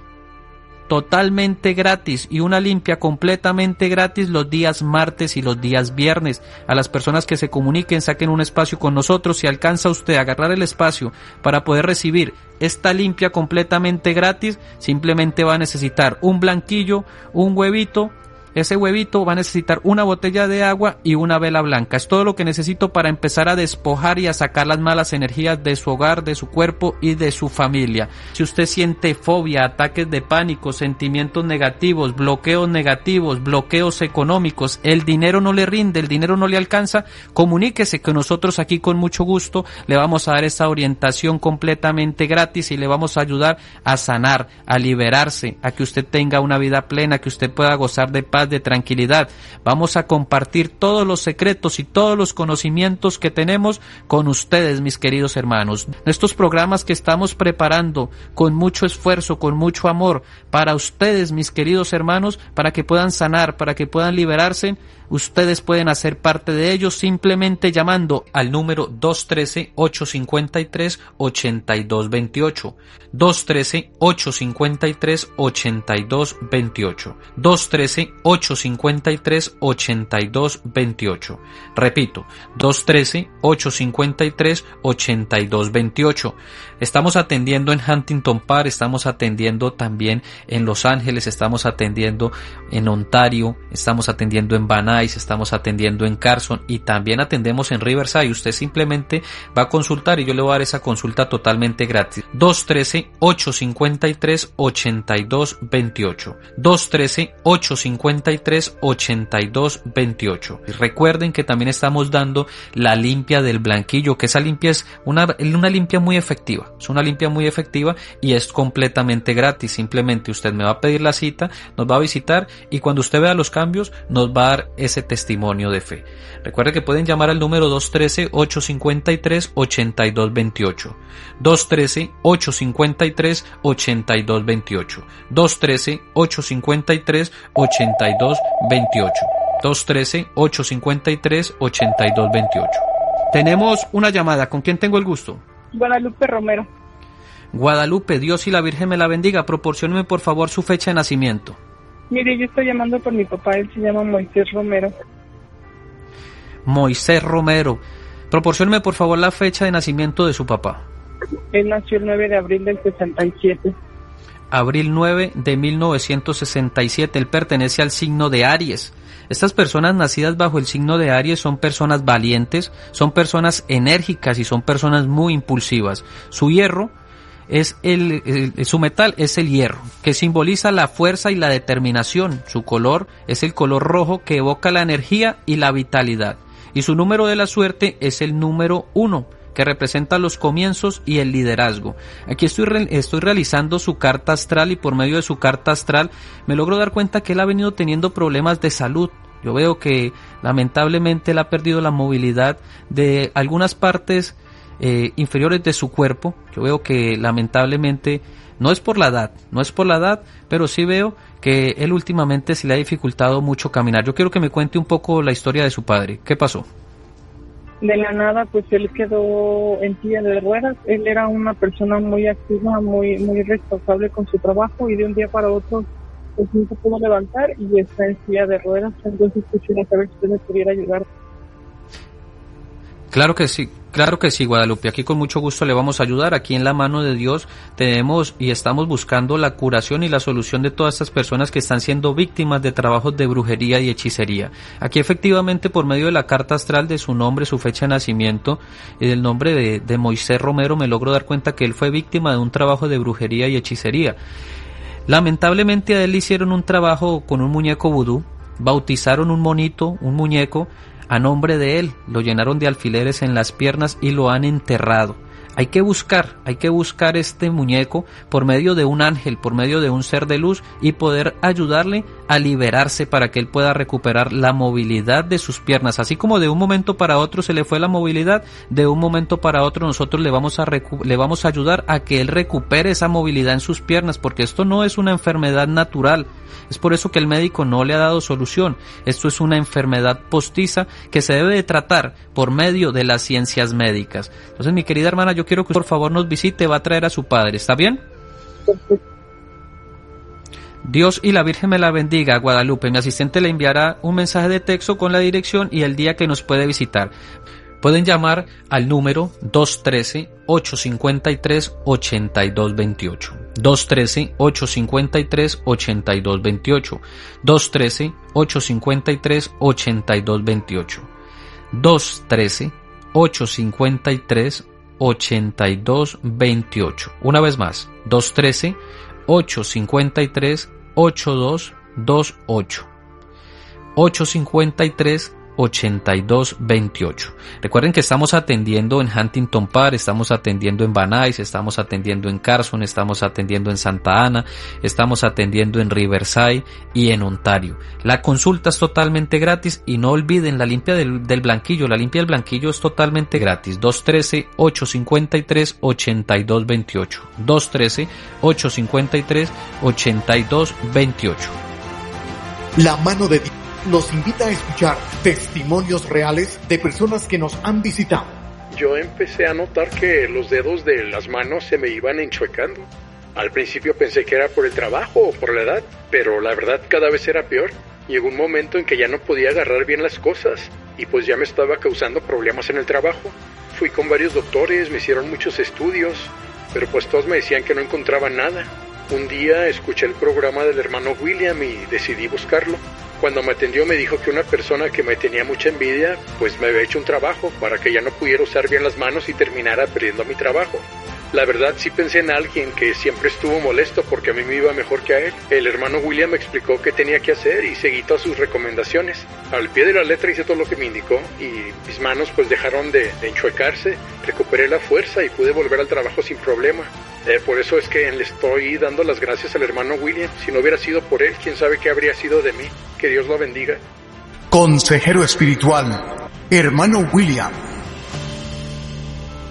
totalmente gratis y una limpia completamente gratis los días martes y los días viernes. A las personas que se comuniquen, saquen un espacio con nosotros. Si alcanza usted a agarrar el espacio para poder recibir esta limpia completamente gratis, simplemente va a necesitar un blanquillo, un huevito. Ese huevito va a necesitar una botella de agua y una vela blanca. Es todo lo que necesito para empezar a despojar y a sacar las malas energías de su hogar, de su cuerpo y de su familia. Si usted siente fobia, ataques de pánico, sentimientos negativos, bloqueos negativos, bloqueos económicos, el dinero no le rinde, el dinero no le alcanza, comuníquese que nosotros aquí con mucho gusto le vamos a dar esa orientación completamente gratis y le vamos a ayudar a sanar, a liberarse, a que usted tenga una vida plena, que usted pueda gozar de paz, de tranquilidad. Vamos a compartir todos los secretos y todos los conocimientos que tenemos con ustedes, mis queridos hermanos. Estos programas que estamos preparando con mucho esfuerzo, con mucho amor para ustedes, mis queridos hermanos, para que puedan sanar, para que puedan liberarse. Ustedes pueden hacer parte de ellos simplemente llamando al número dos uno tres, ocho cinco tres, ocho dos dos ocho. dos uno tres, ocho cinco tres, ocho dos dos ocho. dos uno tres, ocho cinco tres, ocho dos dos ocho. Repito, dos uno tres, ocho cinco tres, ocho dos dos ocho. Estamos atendiendo en Huntington Park, estamos atendiendo también en Los Ángeles, estamos atendiendo en Ontario, estamos atendiendo en Van Nuys, estamos atendiendo en Carson y también atendemos en Riverside. Usted simplemente va a consultar y yo le voy a dar esa consulta totalmente gratis. dos uno tres, ocho cinco tres, ocho dos dos ocho. dos uno tres, ocho cinco tres, ocho dos dos ocho. Y recuerden que también estamos dando la limpia del blanquillo, que esa limpia es una, una limpia muy efectiva. Es una limpia muy efectiva y es completamente gratis. Simplemente usted me va a pedir la cita, nos va a visitar y cuando usted vea los cambios nos va a dar ese testimonio de fe. Recuerde que pueden llamar al número dos uno tres, ocho cinco tres, ocho dos dos ocho. dos uno tres, ocho cinco tres, ocho dos dos ocho. dos uno tres, ocho cinco tres, ocho dos dos ocho. dos uno tres, ocho cinco tres, ocho dos dos ocho. Tenemos una llamada. ¿Con quién tengo el gusto? Guadalupe Romero. Guadalupe, Dios y la Virgen me la bendiga. Proporcióneme por favor su fecha de nacimiento. Mire, yo estoy llamando por mi papá, él se llama Moisés Romero. Moisés Romero. Proporcióneme por favor la fecha de nacimiento de su papá. Él nació el nueve de abril del sesenta y siete. Abril nueve de mil novecientos sesenta y siete. Él pertenece al signo de Aries. Estas personas nacidas bajo el signo de Aries son personas valientes, son personas enérgicas y son personas muy impulsivas. Su hierro es el, el, su metal es el hierro, que simboliza la fuerza y la determinación. Su color es el color rojo, que evoca la energía y la vitalidad. Y su número de la suerte es el número uno, que representa los comienzos y el liderazgo. Aquí estoy, re estoy realizando su carta astral y por medio de su carta astral me logro dar cuenta que él ha venido teniendo problemas de salud. Yo veo que lamentablemente él ha perdido la movilidad de algunas partes eh, inferiores de su cuerpo. Yo veo que lamentablemente no es por la edad, no es por la edad, pero sí veo que él últimamente se le ha dificultado mucho caminar. Yo quiero que me cuente un poco la historia de su padre. ¿Qué pasó? De la nada, pues él quedó en silla de ruedas. Él era una persona muy activa, muy muy responsable con su trabajo y de un día para otro pues no se pudo levantar y está en silla de ruedas. Entonces quisiera saber si usted me pudiera ayudar. Claro que sí, claro que sí, Guadalupe. Aquí con mucho gusto le vamos a ayudar. Aquí en la mano de Dios tenemos y estamos buscando la curación y la solución de todas estas personas que están siendo víctimas de trabajos de brujería y hechicería. Aquí efectivamente por medio de la carta astral de su nombre, su fecha de nacimiento y del nombre de, de Moisés Romero me logro dar cuenta que él fue víctima de un trabajo de brujería y hechicería. Lamentablemente a él le hicieron un trabajo con un muñeco vudú, bautizaron un monito, un muñeco, a nombre de él, lo llenaron de alfileres en las piernas y lo han enterrado. Hay que buscar, hay que buscar este muñeco por medio de un ángel, por medio de un ser de luz y poder ayudarle a liberarse para que él pueda recuperar la movilidad de sus piernas. Así como de un momento para otro se le fue la movilidad, de un momento para otro nosotros le vamos a recu- le vamos a ayudar a que él recupere esa movilidad en sus piernas, porque esto no es una enfermedad natural. Es por eso que el médico no le ha dado solución. Esto es una enfermedad postiza que se debe de tratar por medio de las ciencias médicas. Entonces, mi querida hermana, yo quiero que por favor nos visite, va a traer a su padre, ¿está bien? Dios y la Virgen me la bendiga, Guadalupe. Mi asistente le enviará un mensaje de texto con la dirección y el día que nos puede visitar. Pueden llamar al número dos uno tres, ocho cinco tres, ocho dos dos ocho. dos uno tres, ocho cinco tres, ocho dos dos ocho. dos uno tres, ocho cinco tres, ocho dos dos ocho. dos uno tres, ocho cinco tres, ocho dos dos ocho. Una vez más, dos uno tres, ocho cinco tres, ocho dos dos ocho. ocho cinco tres, ocho dos dos ocho. Recuerden que estamos atendiendo en Huntington Park, estamos atendiendo en Van Nuys, estamos atendiendo en Carson, estamos atendiendo en Santa Ana, estamos atendiendo en Riverside y en Ontario. La consulta es totalmente gratis y no olviden la limpia del, del blanquillo. La limpia del blanquillo es totalmente gratis. dos uno tres, ocho cinco tres, ocho dos dos ocho. dos uno tres, ocho cinco tres, ocho dos dos ocho. La mano de Dios nos invita a escuchar testimonios reales de personas que nos han visitado. Yo empecé a notar que los dedos de las manos se me iban enchuecando. Al principio pensé que era por el trabajo o por la edad, pero la verdad cada vez era peor. Llegó un momento en que ya no podía agarrar bien las cosas y pues ya me estaba causando problemas en el trabajo. Fui con varios doctores, me hicieron muchos estudios, pero pues todos me decían que no encontraban nada. Un día escuché el programa del hermano William y decidí buscarlo. Cuando me atendió me dijo que una persona que me tenía mucha envidia, pues me había hecho un trabajo para que ya no pudiera usar bien las manos y terminara perdiendo mi trabajo. La verdad sí pensé en alguien que siempre estuvo molesto porque a mí me iba mejor que a él. El hermano William me explicó qué tenía que hacer y seguí todas sus recomendaciones. Al pie de la letra hice todo lo que me indicó y mis manos pues dejaron de, de enchuecarse, recuperé la fuerza y pude volver al trabajo sin problema. Eh, por eso es que le estoy dando las gracias al hermano William. Si no hubiera sido por él, quién sabe qué habría sido de mí. Que Dios lo bendiga. Consejero espiritual, hermano William.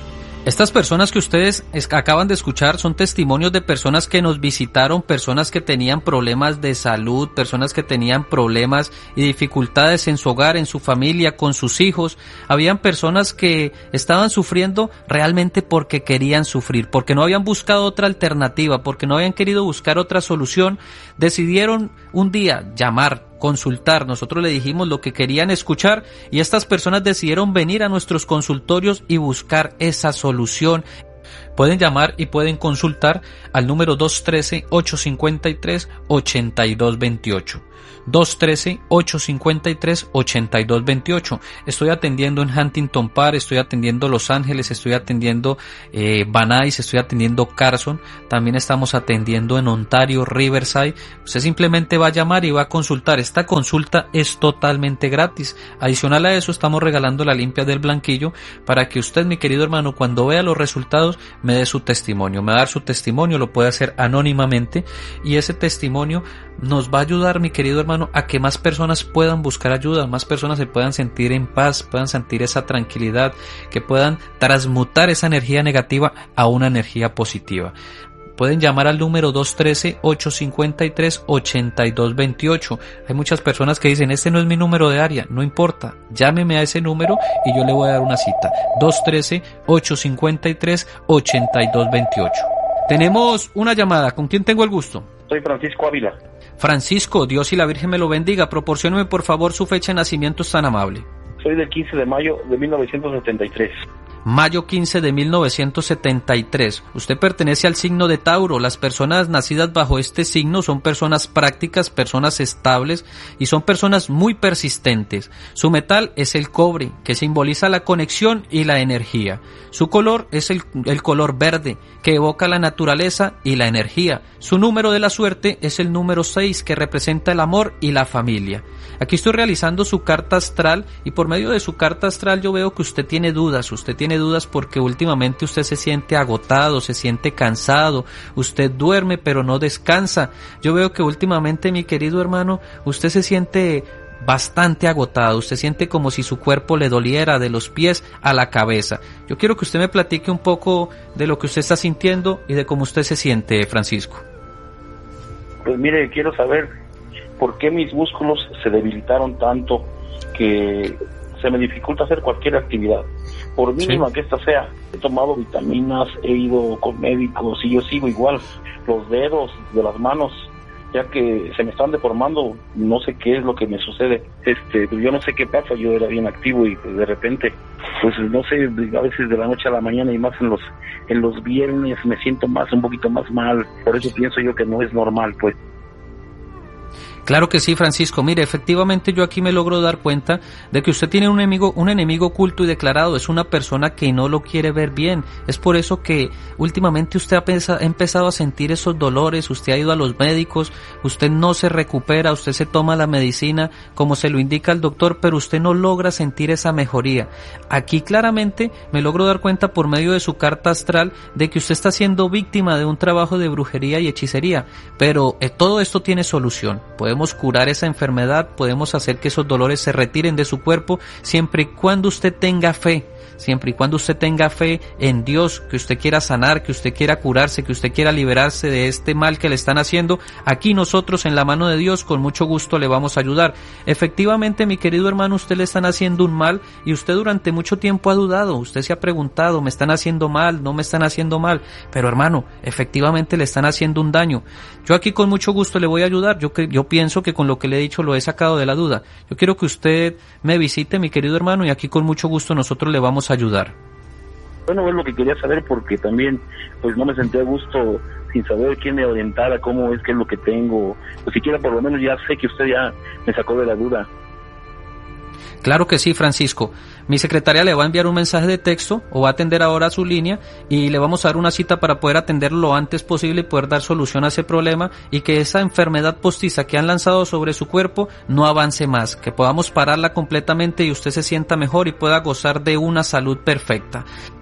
Estas personas que ustedes es, acaban de escuchar son testimonios de personas que nos visitaron, personas que tenían problemas de salud, personas que tenían problemas y dificultades en su hogar, en su familia, con sus hijos. Habían personas que estaban sufriendo realmente porque querían sufrir, porque no habían buscado otra alternativa, porque no habían querido buscar otra solución. Decidieron un día llamar, consultar, nosotros le dijimos lo que querían escuchar y estas personas decidieron venir a nuestros consultorios y buscar esa solución. Pueden llamar y pueden consultar al número dos uno tres, ocho cinco tres, ocho dos dos ocho. dos uno tres, ocho cinco tres, ocho dos dos ocho. Estoy atendiendo en Huntington Park, estoy atendiendo Los Ángeles, estoy atendiendo eh, Van Nuys, estoy atendiendo Carson, también estamos atendiendo en Ontario, Riverside. Usted simplemente va a llamar y va a consultar. Esta consulta es totalmente gratis. Adicional a eso, estamos regalando la limpia del blanquillo para que usted, mi querido hermano, cuando vea los resultados, me dé su testimonio. Me va a dar su testimonio, lo puede hacer anónimamente y ese testimonio nos va a ayudar, mi querido hermano, a que más personas puedan buscar ayuda, más personas se puedan sentir en paz, puedan sentir esa tranquilidad, que puedan transmutar esa energía negativa a una energía positiva. Pueden llamar al número dos uno tres, ocho cinco tres, ocho dos dos ocho. Hay muchas personas que dicen, este no es mi número de área. No importa, llámeme a ese número y yo le voy a dar una cita. dos uno tres, ocho cinco tres, ocho dos dos ocho. Tenemos una llamada. ¿Con quién tengo el gusto? Soy Francisco Ávila. Francisco, Dios y la Virgen me lo bendiga. Proporcióneme por favor su fecha de nacimiento, es tan amable. Soy del quince de mayo de mil novecientos setenta y tres. Mayo quince de mil novecientos setenta y tres. Usted pertenece al signo de Tauro. Las personas nacidas bajo este signo son personas prácticas, personas estables y son personas muy persistentes. Su metal es el cobre, que simboliza la conexión y la energía. Su color es el, el color verde, que evoca la naturaleza y la energía. Su número de la suerte es el número seis, que representa el amor y la familia. Aquí estoy realizando su carta astral y por medio de su carta astral yo veo que usted tiene dudas, usted tiene dudas porque últimamente usted se siente agotado, se siente cansado, usted duerme pero no descansa. Yo veo que últimamente, mi querido hermano, usted se siente bastante agotado, usted siente como si su cuerpo le doliera de los pies a la cabeza. Yo quiero que usted me platique un poco de lo que usted está sintiendo y de cómo usted se siente, Francisco. Pues mire, quiero saber por qué mis músculos se debilitaron tanto que se me dificulta hacer cualquier actividad, por mínima sí. que esta sea. He tomado vitaminas, he ido con médicos y yo sigo igual. Los dedos de las manos, ya que se me están deformando, no sé qué es lo que me sucede. Este, yo no sé qué pasa, yo era bien activo y pues de repente, pues no sé, a veces de la noche a la mañana y más en los en los viernes me siento más, un poquito más mal. Por eso pienso yo que no es normal, pues. Claro que sí, Francisco. Mire, efectivamente yo aquí me logro dar cuenta de que usted tiene un enemigo, un enemigo oculto y declarado. Es una persona que no lo quiere ver bien. Es por eso que últimamente usted ha, pens- ha empezado a sentir esos dolores, usted ha ido a los médicos, usted no se recupera, usted se toma la medicina como se lo indica el doctor, pero usted no logra sentir esa mejoría. Aquí claramente me logro dar cuenta por medio de su carta astral de que usted está siendo víctima de un trabajo de brujería y hechicería, pero eh, todo esto tiene solución. Podemos curar esa enfermedad, podemos hacer que esos dolores se retiren de su cuerpo siempre y cuando usted tenga fe, siempre y cuando usted tenga fe en Dios, que usted quiera sanar, que usted quiera curarse, que usted quiera liberarse de este mal que le están haciendo. Aquí nosotros en la mano de Dios con mucho gusto le vamos a ayudar. Efectivamente, mi querido hermano, usted le están haciendo un mal y usted durante mucho tiempo ha dudado, usted se ha preguntado, ¿me están haciendo mal? ¿No me están haciendo mal? Pero hermano, efectivamente le están haciendo un daño. Yo aquí con mucho gusto le voy a ayudar. Yo, yo pienso que con lo que le he dicho lo he sacado de la duda. Yo quiero que usted me visite, mi querido hermano, y aquí con mucho gusto nosotros le vamos a ayudar. Bueno, es lo que quería saber porque también pues no me sentía a gusto sin saber quién me orientara, cómo es, qué es lo que tengo. Pues siquiera por lo menos ya sé que usted ya me sacó de la duda. Claro que sí, Francisco. Mi secretaria le va a enviar un mensaje de texto o va a atender ahora a su línea y le vamos a dar una cita para poder atenderlo lo antes posible y poder dar solución a ese problema y que esa enfermedad postiza que han lanzado sobre su cuerpo no avance más, que podamos pararla completamente y usted se sienta mejor y pueda gozar de una salud perfecta.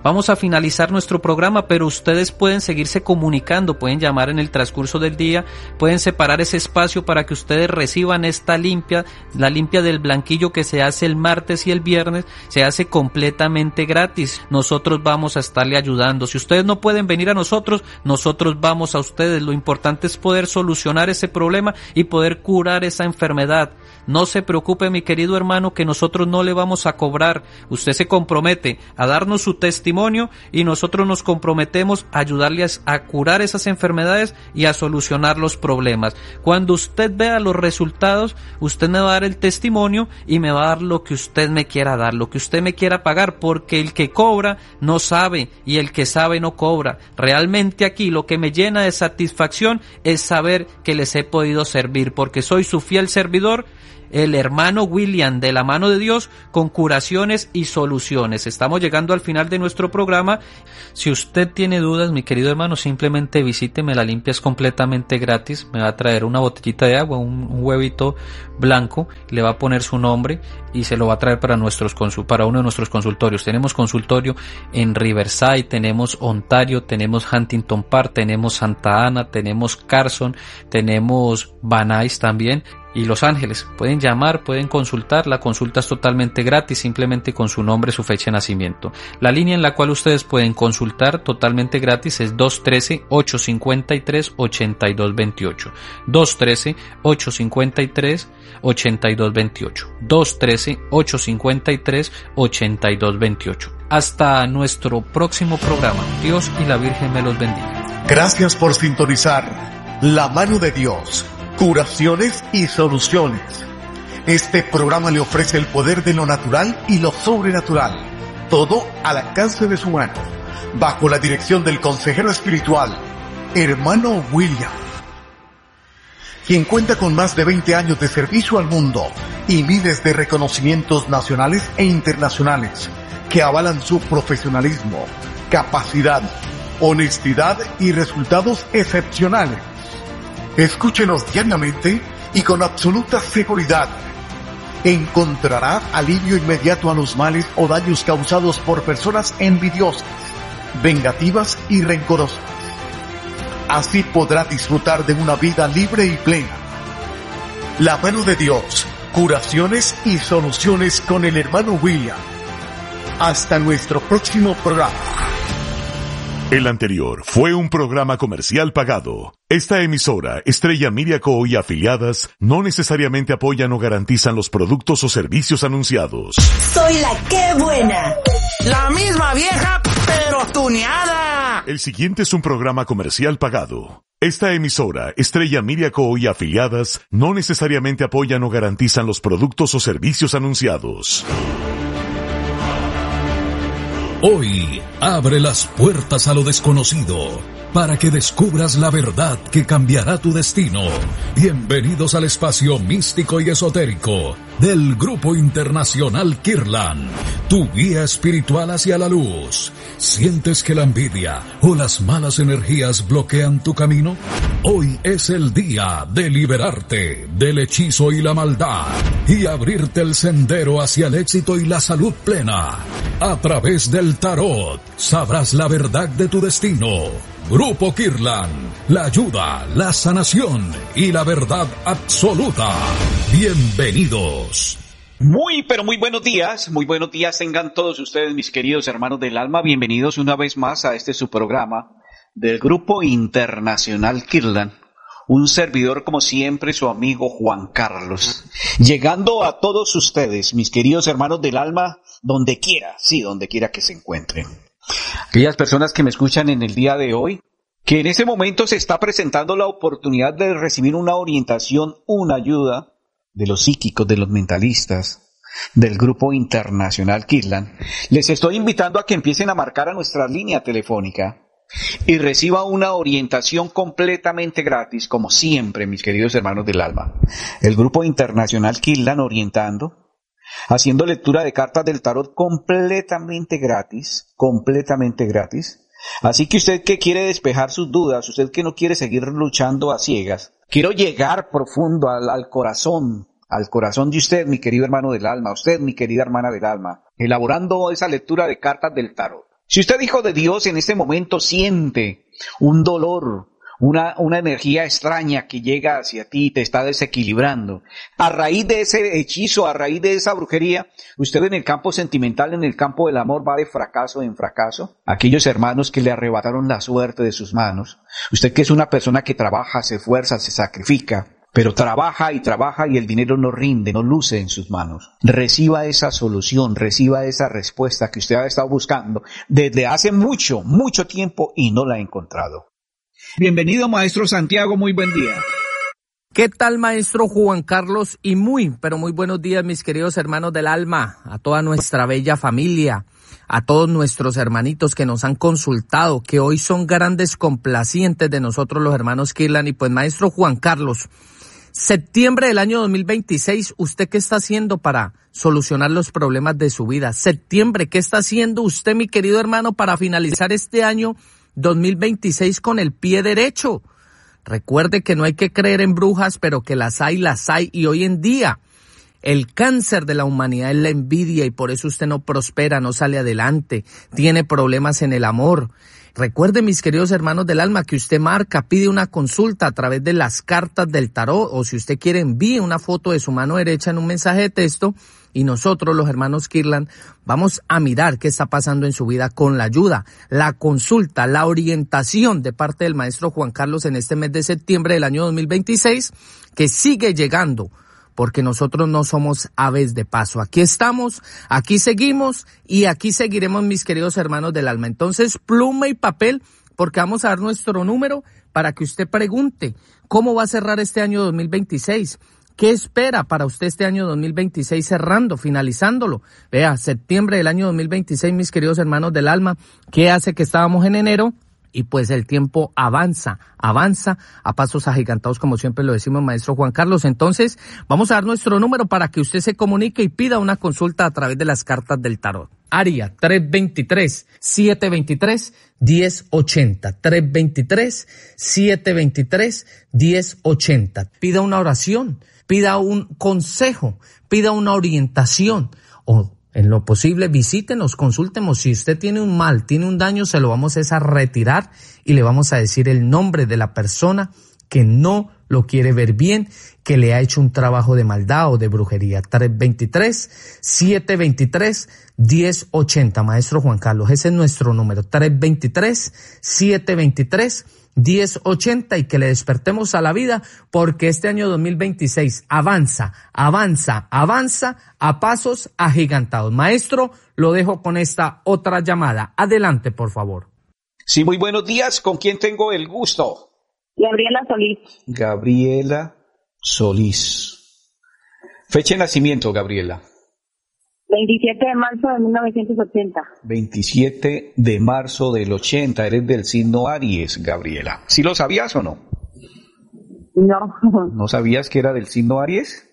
Vamos a finalizar nuestro programa, pero ustedes pueden seguirse comunicando, pueden llamar en el transcurso del día, pueden separar ese espacio para que ustedes reciban esta limpia, la limpia del blanquillo que se hace el martes y el viernes, se hace completamente gratis. Nosotros vamos a estarle ayudando. Si ustedes no pueden venir a nosotros, nosotros vamos a ustedes. Lo importante es poder solucionar ese problema y poder curar esa enfermedad. No se preocupe, mi querido hermano, que nosotros no le vamos a cobrar. Usted se compromete a darnos su testimonio y nosotros nos comprometemos a ayudarle a curar esas enfermedades y a solucionar los problemas. Cuando usted vea los resultados, usted me va a dar el testimonio y me va a dar lo que usted me quiera dar, lo que usted me quiera pagar, porque el que cobra no sabe y el que sabe no cobra. Realmente aquí lo que me llena de satisfacción es saber que les he podido servir, porque soy su fiel servidor, el hermano William, de la mano de Dios, con curaciones y soluciones. Estamos llegando al final de nuestro programa. Si usted tiene dudas, mi querido hermano, simplemente visíteme. La limpia es completamente gratis. Me va a traer una botellita de agua, un, un huevito blanco, le va a poner su nombre y se lo va a traer para nuestros consul- para uno de nuestros consultorios. Tenemos consultorio en Riverside, tenemos Ontario, tenemos Huntington Park, tenemos Santa Ana, tenemos Carson, tenemos Van Nuys también, y Los Ángeles. Pueden llamar, pueden consultar, la consulta es totalmente gratis, simplemente con su nombre, su fecha de nacimiento. La línea en la cual ustedes pueden consultar totalmente gratis es dos uno tres, ocho cinco tres, ocho dos dos ocho. dos uno tres, ocho cinco tres, ocho dos dos ocho. dos uno tres, ocho cinco tres, ocho dos dos ocho. Hasta nuestro próximo programa. Dios y la Virgen me los bendiga. Gracias por sintonizar La Mano de Dios. Curaciones y soluciones. Este programa le ofrece el poder de lo natural y lo sobrenatural, todo al alcance de su mano, bajo la dirección del consejero espiritual, hermano William, quien cuenta con más de veinte años de servicio al mundo y miles de reconocimientos nacionales e internacionales que avalan su profesionalismo, capacidad, honestidad y resultados excepcionales. Escúchenos diariamente y con absoluta seguridad. Encontrará alivio inmediato a los males o daños causados por personas envidiosas, vengativas y rencorosas. Así podrá disfrutar de una vida libre y plena. La Mano de Dios, curaciones y soluciones con el hermano William. Hasta nuestro próximo programa. El anterior fue un programa comercial pagado. Esta emisora, Estrella Media Co. y afiliadas, no necesariamente apoyan o garantizan los productos o servicios anunciados. Soy la que buena. La misma vieja, pero tuneada. El siguiente es un programa comercial pagado. Esta emisora, Estrella Media Co. y afiliadas, no necesariamente apoyan o garantizan los productos o servicios anunciados. Hoy abre las puertas a lo desconocido para que descubras la verdad que cambiará tu destino. Bienvenidos al espacio místico y esotérico del Grupo Internacional Kirlan, tu guía espiritual hacia la luz. ¿Sientes que la envidia o las malas energías bloquean tu camino? Hoy es el día de liberarte del hechizo y la maldad y abrirte el sendero hacia el éxito y la salud plena. A través del tarot sabrás la verdad de tu destino. Grupo Kirlan, la ayuda, la sanación y la verdad absoluta. Bienvenidos. Muy, pero muy buenos días, muy buenos días tengan todos ustedes, mis queridos hermanos del alma. Bienvenidos una vez más a este su programa del Grupo Internacional Kirlan. Un servidor, como siempre, su amigo Juan Carlos. Llegando a todos ustedes, mis queridos hermanos del alma, donde quiera, sí, donde quiera que se encuentren. Aquellas personas que me escuchan en el día de hoy, que en ese momento se está presentando la oportunidad de recibir una orientación, una ayuda de los psíquicos, de los mentalistas, del Grupo Internacional Kirlan, les estoy invitando a que empiecen a marcar a nuestra línea telefónica y reciba una orientación completamente gratis, como siempre, mis queridos hermanos del alma. El Grupo Internacional Kirlan orientando, haciendo lectura de cartas del tarot completamente gratis, completamente gratis. Así que usted que quiere despejar sus dudas, usted que no quiere seguir luchando a ciegas, quiero llegar profundo al, al corazón, al corazón de usted, mi querido hermano del alma, usted, mi querida hermana del alma, elaborando esa lectura de cartas del tarot. Si usted, hijo de Dios, en este momento siente un dolor, una, una energía extraña que llega hacia ti y te está desequilibrando, a raíz de ese hechizo, a raíz de esa brujería, usted en el campo sentimental, en el campo del amor, va de fracaso en fracaso. Aquellos hermanos que le arrebataron la suerte de sus manos, usted que es una persona que trabaja, se esfuerza, se sacrifica, pero trabaja y trabaja y el dinero no rinde, no luce en sus manos. Reciba esa solución, reciba esa respuesta que usted ha estado buscando desde hace mucho, mucho tiempo y no la ha encontrado. Bienvenido, maestro Santiago, muy buen día. ¿Qué tal, maestro Juan Carlos? Y muy, pero muy buenos días, mis queridos hermanos del alma, a toda nuestra bella familia, a todos nuestros hermanitos que nos han consultado, que hoy son grandes complacientes de nosotros los hermanos Kirlan. Y pues, maestro Juan Carlos, septiembre del año dos mil veintiséis, ¿usted qué está haciendo para solucionar los problemas de su vida? Septiembre, ¿qué está haciendo usted, mi querido hermano, para finalizar este año dos mil veintiséis con el pie derecho? Recuerde que no hay que creer en brujas, pero que las hay, las hay. Y hoy en día el cáncer de la humanidad es la envidia y por eso usted no prospera, no sale adelante, tiene problemas en el amor. Recuerde, mis queridos hermanos del alma, que usted marca, pide una consulta a través de las cartas del tarot, o si usted quiere envíe una foto de su mano derecha en un mensaje de texto y nosotros, los hermanos Kirlan, vamos a mirar qué está pasando en su vida con la ayuda, la consulta, la orientación de parte del maestro Juan Carlos en este mes de septiembre del año dos mil veintiséis, que sigue llegando, porque nosotros no somos aves de paso. Aquí estamos, aquí seguimos y aquí seguiremos, mis queridos hermanos del alma. Entonces, pluma y papel, porque vamos a dar nuestro número para que usted pregunte cómo va a cerrar este año dos mil veintiséis. ¿Qué espera para usted este año dos mil veintiséis cerrando, finalizándolo? Vea, septiembre del año dos mil veintiséis, mis queridos hermanos del alma, ¿qué hace que estábamos en enero? Y pues el tiempo avanza, avanza a pasos agigantados, como siempre lo decimos, maestro Juan Carlos. Entonces, vamos a dar nuestro número para que usted se comunique y pida una consulta a través de las cartas del tarot. Área tres dos tres, siete dos tres, uno cero ocho cero. tres dos tres, siete dos tres, uno cero ocho cero. Pida una oración, pida un consejo, pida una orientación o en lo posible, visítenos, consúltenos. Si usted tiene un mal, tiene un daño, se lo vamos a retirar y le vamos a decir el nombre de la persona que no lo quiere ver bien, que le ha hecho un trabajo de maldad o de brujería. tres dos tres, siete dos tres, uno cero ocho cero. Maestro Juan Carlos, ese es nuestro número. tres dos tres, siete dos tres, uno cero ocho cero, y que le despertemos a la vida, porque este año dos mil veintiséis avanza, avanza, avanza a pasos agigantados. Maestro, lo dejo con esta otra llamada. Adelante, por favor. Sí, muy buenos días. ¿Con quién tengo el gusto? Gabriela Solís. Gabriela Solís. Fecha de nacimiento, Gabriela. veintisiete de marzo de mil novecientos ochenta. veintisiete de marzo del ochenta. Eres del signo Aries, Gabriela. ¿Sí lo sabías o no? No. ¿No sabías que era del signo Aries?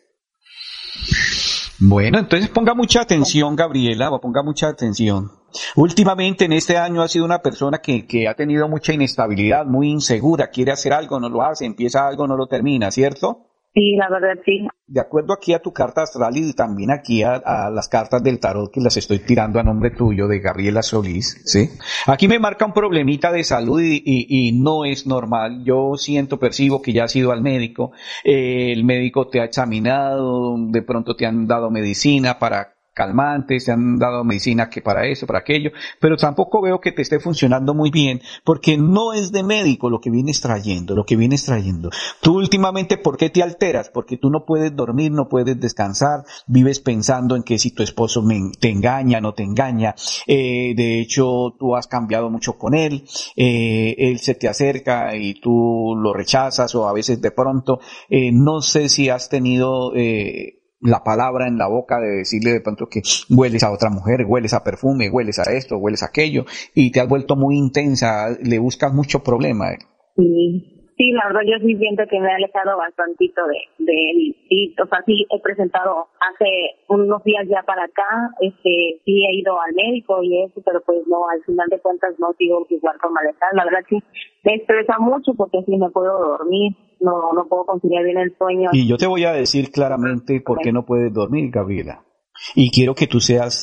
Bueno, entonces ponga mucha atención, Gabriela, ponga mucha atención. Últimamente en este año ha sido una persona que, que ha tenido mucha inestabilidad, muy insegura, quiere hacer algo, no lo hace, empieza algo, no lo termina, ¿cierto? Sí, la verdad, sí. De acuerdo aquí a tu carta astral y también aquí a, a las cartas del tarot que las estoy tirando a nombre tuyo de Gabriela Solís, ¿sí? Aquí me marca un problemita de salud y, y, y no es normal. Yo siento, percibo que ya has ido al médico, eh, el médico te ha examinado, de pronto te han dado medicina para calmantes, te han dado medicina que para eso, para aquello, pero tampoco veo que te esté funcionando muy bien, porque no es de médico lo que vienes trayendo, lo que vienes trayendo. Tú últimamente, ¿por qué te alteras? Porque tú no puedes dormir, no puedes descansar, vives pensando en que si tu esposo me, te engaña, no te engaña, eh, de hecho tú has cambiado mucho con él, eh, él se te acerca y tú lo rechazas, o a veces de pronto, eh, no sé si has tenido, eh, la palabra en la boca de decirle de pronto que hueles a otra mujer, hueles a perfume, hueles a esto, hueles a aquello, y te has vuelto muy intensa, le buscas mucho problema. Sí, sí, la verdad yo sí siento que me he alejado bastantito de, de él. Sí, o sea, sí he presentado hace unos días ya para acá, este, sí he ido al médico y eso, pero pues no, al final de cuentas no sigo igual con malestar. La verdad sí me estresa mucho porque sí me puedo dormir. No, no puedo conciliar bien el sueño. Y yo te voy a decir claramente por qué no puedes dormir, Gabriela. Y quiero que tú seas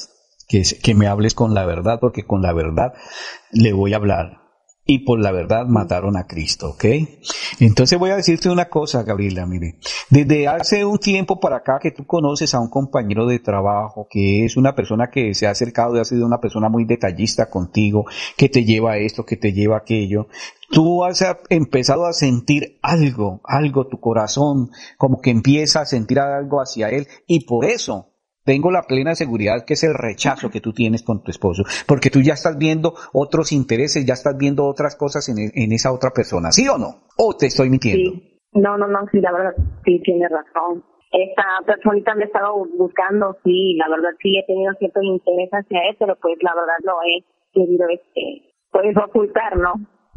que, que me hables con la verdad, porque con la verdad le voy a hablar. Y por la verdad mataron a Cristo, ¿ok? Entonces voy a decirte una cosa, Gabriela, mire. Desde hace un tiempo para acá que tú conoces a un compañero de trabajo que es una persona que se ha acercado y ha sido una persona muy detallista contigo, que te lleva esto, que te lleva aquello. Tú has empezado a sentir algo, algo, tu corazón como que empieza a sentir algo hacia él y por eso tengo la plena seguridad que es el rechazo que tú tienes con tu esposo, porque tú ya estás viendo otros intereses, ya estás viendo otras cosas en, en esa otra persona, ¿sí o no? ¿O te estoy mintiendo? Sí. No, no, no, sí, la verdad, sí, tienes razón. Esta personita me ha estado buscando, sí, la verdad sí he tenido cierto interés hacia él, pero pues la verdad lo he querido, este, pues ocultar, ¿no?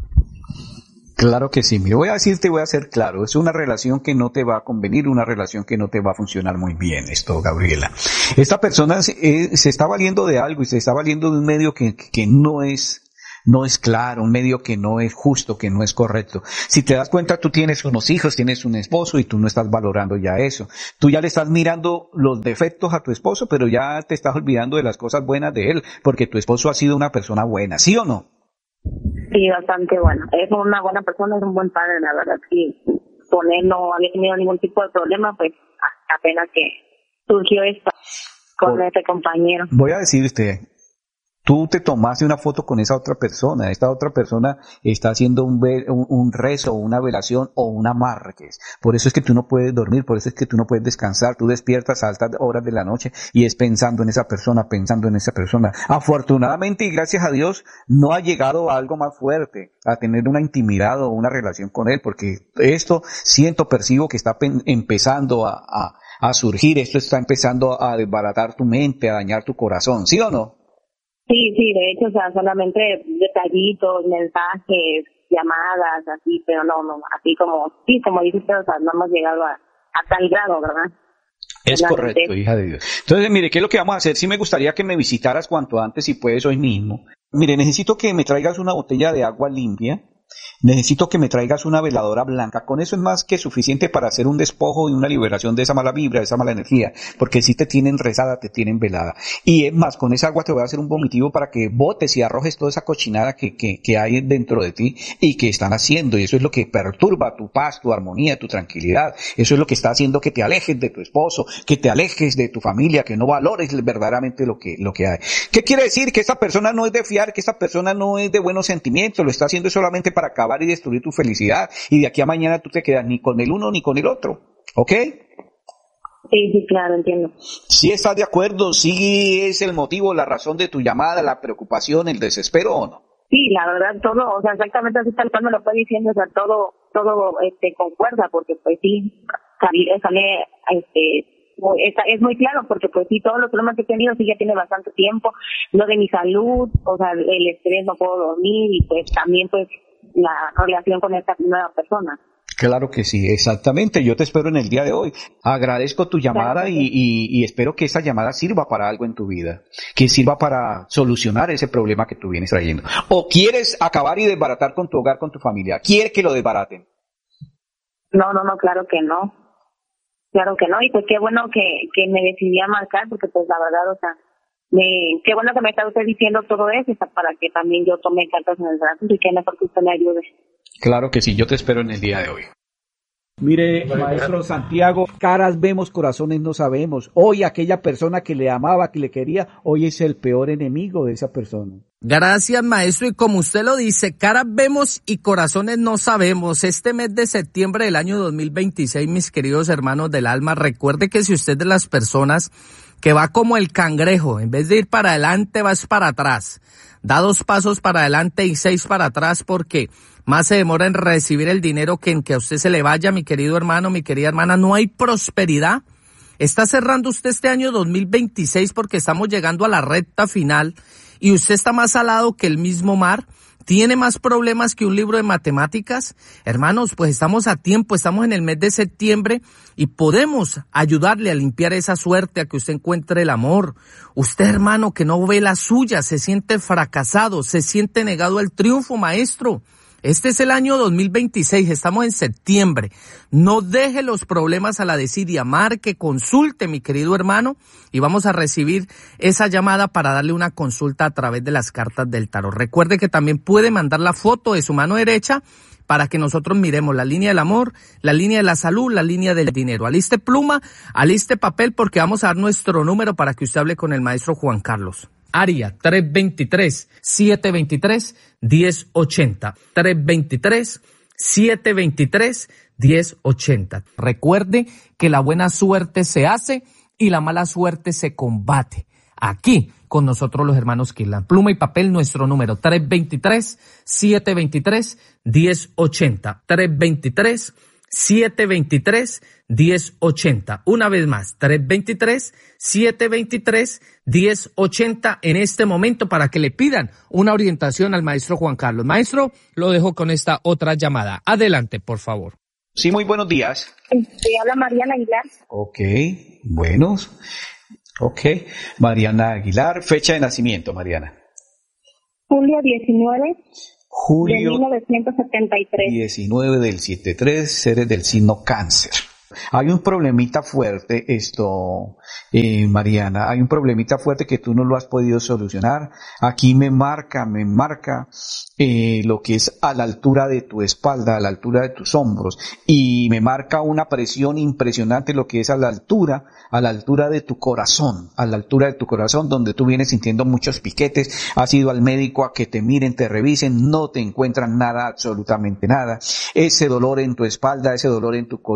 Claro que sí, me voy a decirte, voy a ser claro, es una relación que no te va a convenir, una relación que no te va a funcionar muy bien esto, Gabriela. Esta persona se, eh, se está valiendo de algo y se está valiendo de un medio que, que no es, no es claro, un medio que no es justo, que no es correcto. Si te das cuenta, tú tienes unos hijos, tienes un esposo y tú no estás valorando ya eso. Tú ya le estás mirando los defectos a tu esposo, pero ya te estás olvidando de las cosas buenas de él, porque tu esposo ha sido una persona buena, ¿sí o no? Sí, bastante bueno. Es una buena persona, es un buen padre, la verdad. Sí, con él no había tenido ningún tipo de problema, pues apenas que surgió esto con Por, este compañero. Voy a decirte, tú te tomaste una foto con esa otra persona, esta otra persona está haciendo un, un, un rezo, una velación o un amarre. Por eso es que tú no puedes dormir, por eso es que tú no puedes descansar, tú despiertas a altas horas de la noche y es pensando en esa persona, pensando en esa persona. Afortunadamente y gracias a Dios no ha llegado a algo más fuerte, a tener una intimidad o una relación con él, porque esto siento, percibo que está pen, empezando a, a, a surgir, esto está empezando a desbaratar tu mente, a dañar tu corazón, ¿sí o no? Sí, sí, de hecho, o sea, solamente detallitos, mensajes, llamadas, así, pero no, no, así como, sí, como dices, o sea, no hemos llegado a, a tal grado, ¿verdad? Es correcto, certeza. Hija de Dios. Entonces, mire, ¿qué es lo que vamos a hacer? Sí me gustaría que me visitaras cuanto antes, si puedes, hoy mismo. Mire, necesito que me traigas una botella de agua limpia. Necesito que me traigas una veladora blanca. Con eso es más que suficiente para hacer un despojo y una liberación de esa mala vibra, de esa mala energía. Porque si te tienen rezada, te tienen velada. Y es más, con esa agua te voy a hacer un vomitivo para que botes y arrojes toda esa cochinada que, que, que hay dentro de ti y que están haciendo. Y eso es lo que perturba tu paz, tu armonía, tu tranquilidad. Eso es lo que está haciendo que te alejes de tu esposo, que te alejes de tu familia, que no valores verdaderamente lo que, lo que hay. ¿Qué quiere decir? Que esta persona no es de fiar, que esta persona no es de buenos sentimientos, lo está haciendo solamente para acabar y destruir tu felicidad, y de aquí a mañana tú te quedas ni con el uno ni con el otro, ¿ok? Sí, sí, claro, entiendo. ¿Sí estás de acuerdo? ¿Sí es el motivo, la razón de tu llamada, la preocupación, el desespero o no? Sí, la verdad, todo, o sea, exactamente así tal cual me lo estoy diciendo, o sea, todo, todo, este, concuerda, porque pues sí, sale, sale, este, es muy claro, porque pues sí, todos los problemas que he tenido sí ya tiene bastante tiempo, lo de mi salud, o sea, el estrés, no puedo dormir, y pues también pues la relación con esta nueva persona. Claro que sí, exactamente. Yo te espero en el día de hoy. Agradezco tu llamada claro, y, y, y espero que esa llamada sirva para algo en tu vida, que sirva para solucionar ese problema que tú vienes trayendo. ¿O quieres acabar y desbaratar con tu hogar, con tu familia? ¿Quieres que lo desbaraten? No, no, no, claro que no. Claro que no. Y pues qué bueno que, que me decidí a marcar, porque pues la verdad, o sea, Me, qué bueno que me está usted diciendo todo eso para que también yo tome cartas en el brazo y que mejor que usted me ayude. Claro que sí, yo te espero en el día de hoy. Mire, maestro Santiago, caras vemos, corazones no sabemos. Hoy aquella persona que le amaba, que le quería, hoy es el peor enemigo de esa persona. Gracias, maestro, y como usted lo dice, caras vemos y corazones no sabemos. Este mes de septiembre del año dos mil veintiséis, mis queridos hermanos del alma, recuerde que si usted es de las personas que va como el cangrejo, en vez de ir para adelante, vas para atrás. Da dos pasos para adelante y seis para atrás, porque más se demora en recibir el dinero que en que a usted se le vaya, mi querido hermano, mi querida hermana. No hay prosperidad. Está cerrando usted este año dos mil veintiséis porque estamos llegando a la recta final y usted está más salado que el mismo mar. ¿Tiene más problemas que un libro de matemáticas? Hermanos, pues estamos a tiempo, estamos en el mes de septiembre y podemos ayudarle a limpiar esa suerte, a que usted encuentre el amor. Usted, hermano, que no ve la suya, se siente fracasado, se siente negado al triunfo, maestro. Este es el año dos mil veintiséis, estamos en septiembre. No deje los problemas a la desidia, marque, consulte, mi querido hermano, y vamos a recibir esa llamada para darle una consulta a través de las cartas del tarot. Recuerde que también puede mandar la foto de su mano derecha para que nosotros miremos la línea del amor, la línea de la salud, la línea del dinero. Aliste pluma, aliste papel, porque vamos a dar nuestro número para que usted hable con el maestro Juan Carlos. Área tres dos tres, siete dos tres, uno cero ocho cero. tres dos tres, siete dos tres, uno cero ocho cero. Recuerde que la buena suerte se hace y la mala suerte se combate. Aquí, con nosotros los hermanos Kirlan. Pluma y papel, nuestro número, tres dos tres, siete dos tres, uno cero ocho cero. tres dos tres, siete dos tres, uno cero ocho cero. Una vez más, tres dos tres, siete dos tres, uno cero ocho cero en este momento para que le pidan una orientación al maestro Juan Carlos. Maestro, lo dejo con esta otra llamada. Adelante, por favor. Sí, muy buenos días. Se habla Mariana Aguilar. Ok, buenos. Ok, Mariana Aguilar, fecha de nacimiento, Mariana. Julio diecinueve Julio de mil novecientos setenta y tres. diecinueve del setenta y tres, seres del signo Cáncer. Hay un problemita fuerte, esto, eh, Mariana, hay un problemita fuerte que tú no lo has podido solucionar. Aquí me marca, me marca eh, lo que es a la altura de tu espalda, a la altura de tus hombros, y me marca una presión impresionante lo que es a la altura, a la altura de tu corazón, a la altura de tu corazón, donde tú vienes sintiendo muchos piquetes. Has ido al médico a que te miren, te revisen, no te encuentran nada, absolutamente nada. Ese dolor en tu espalda, ese dolor en tu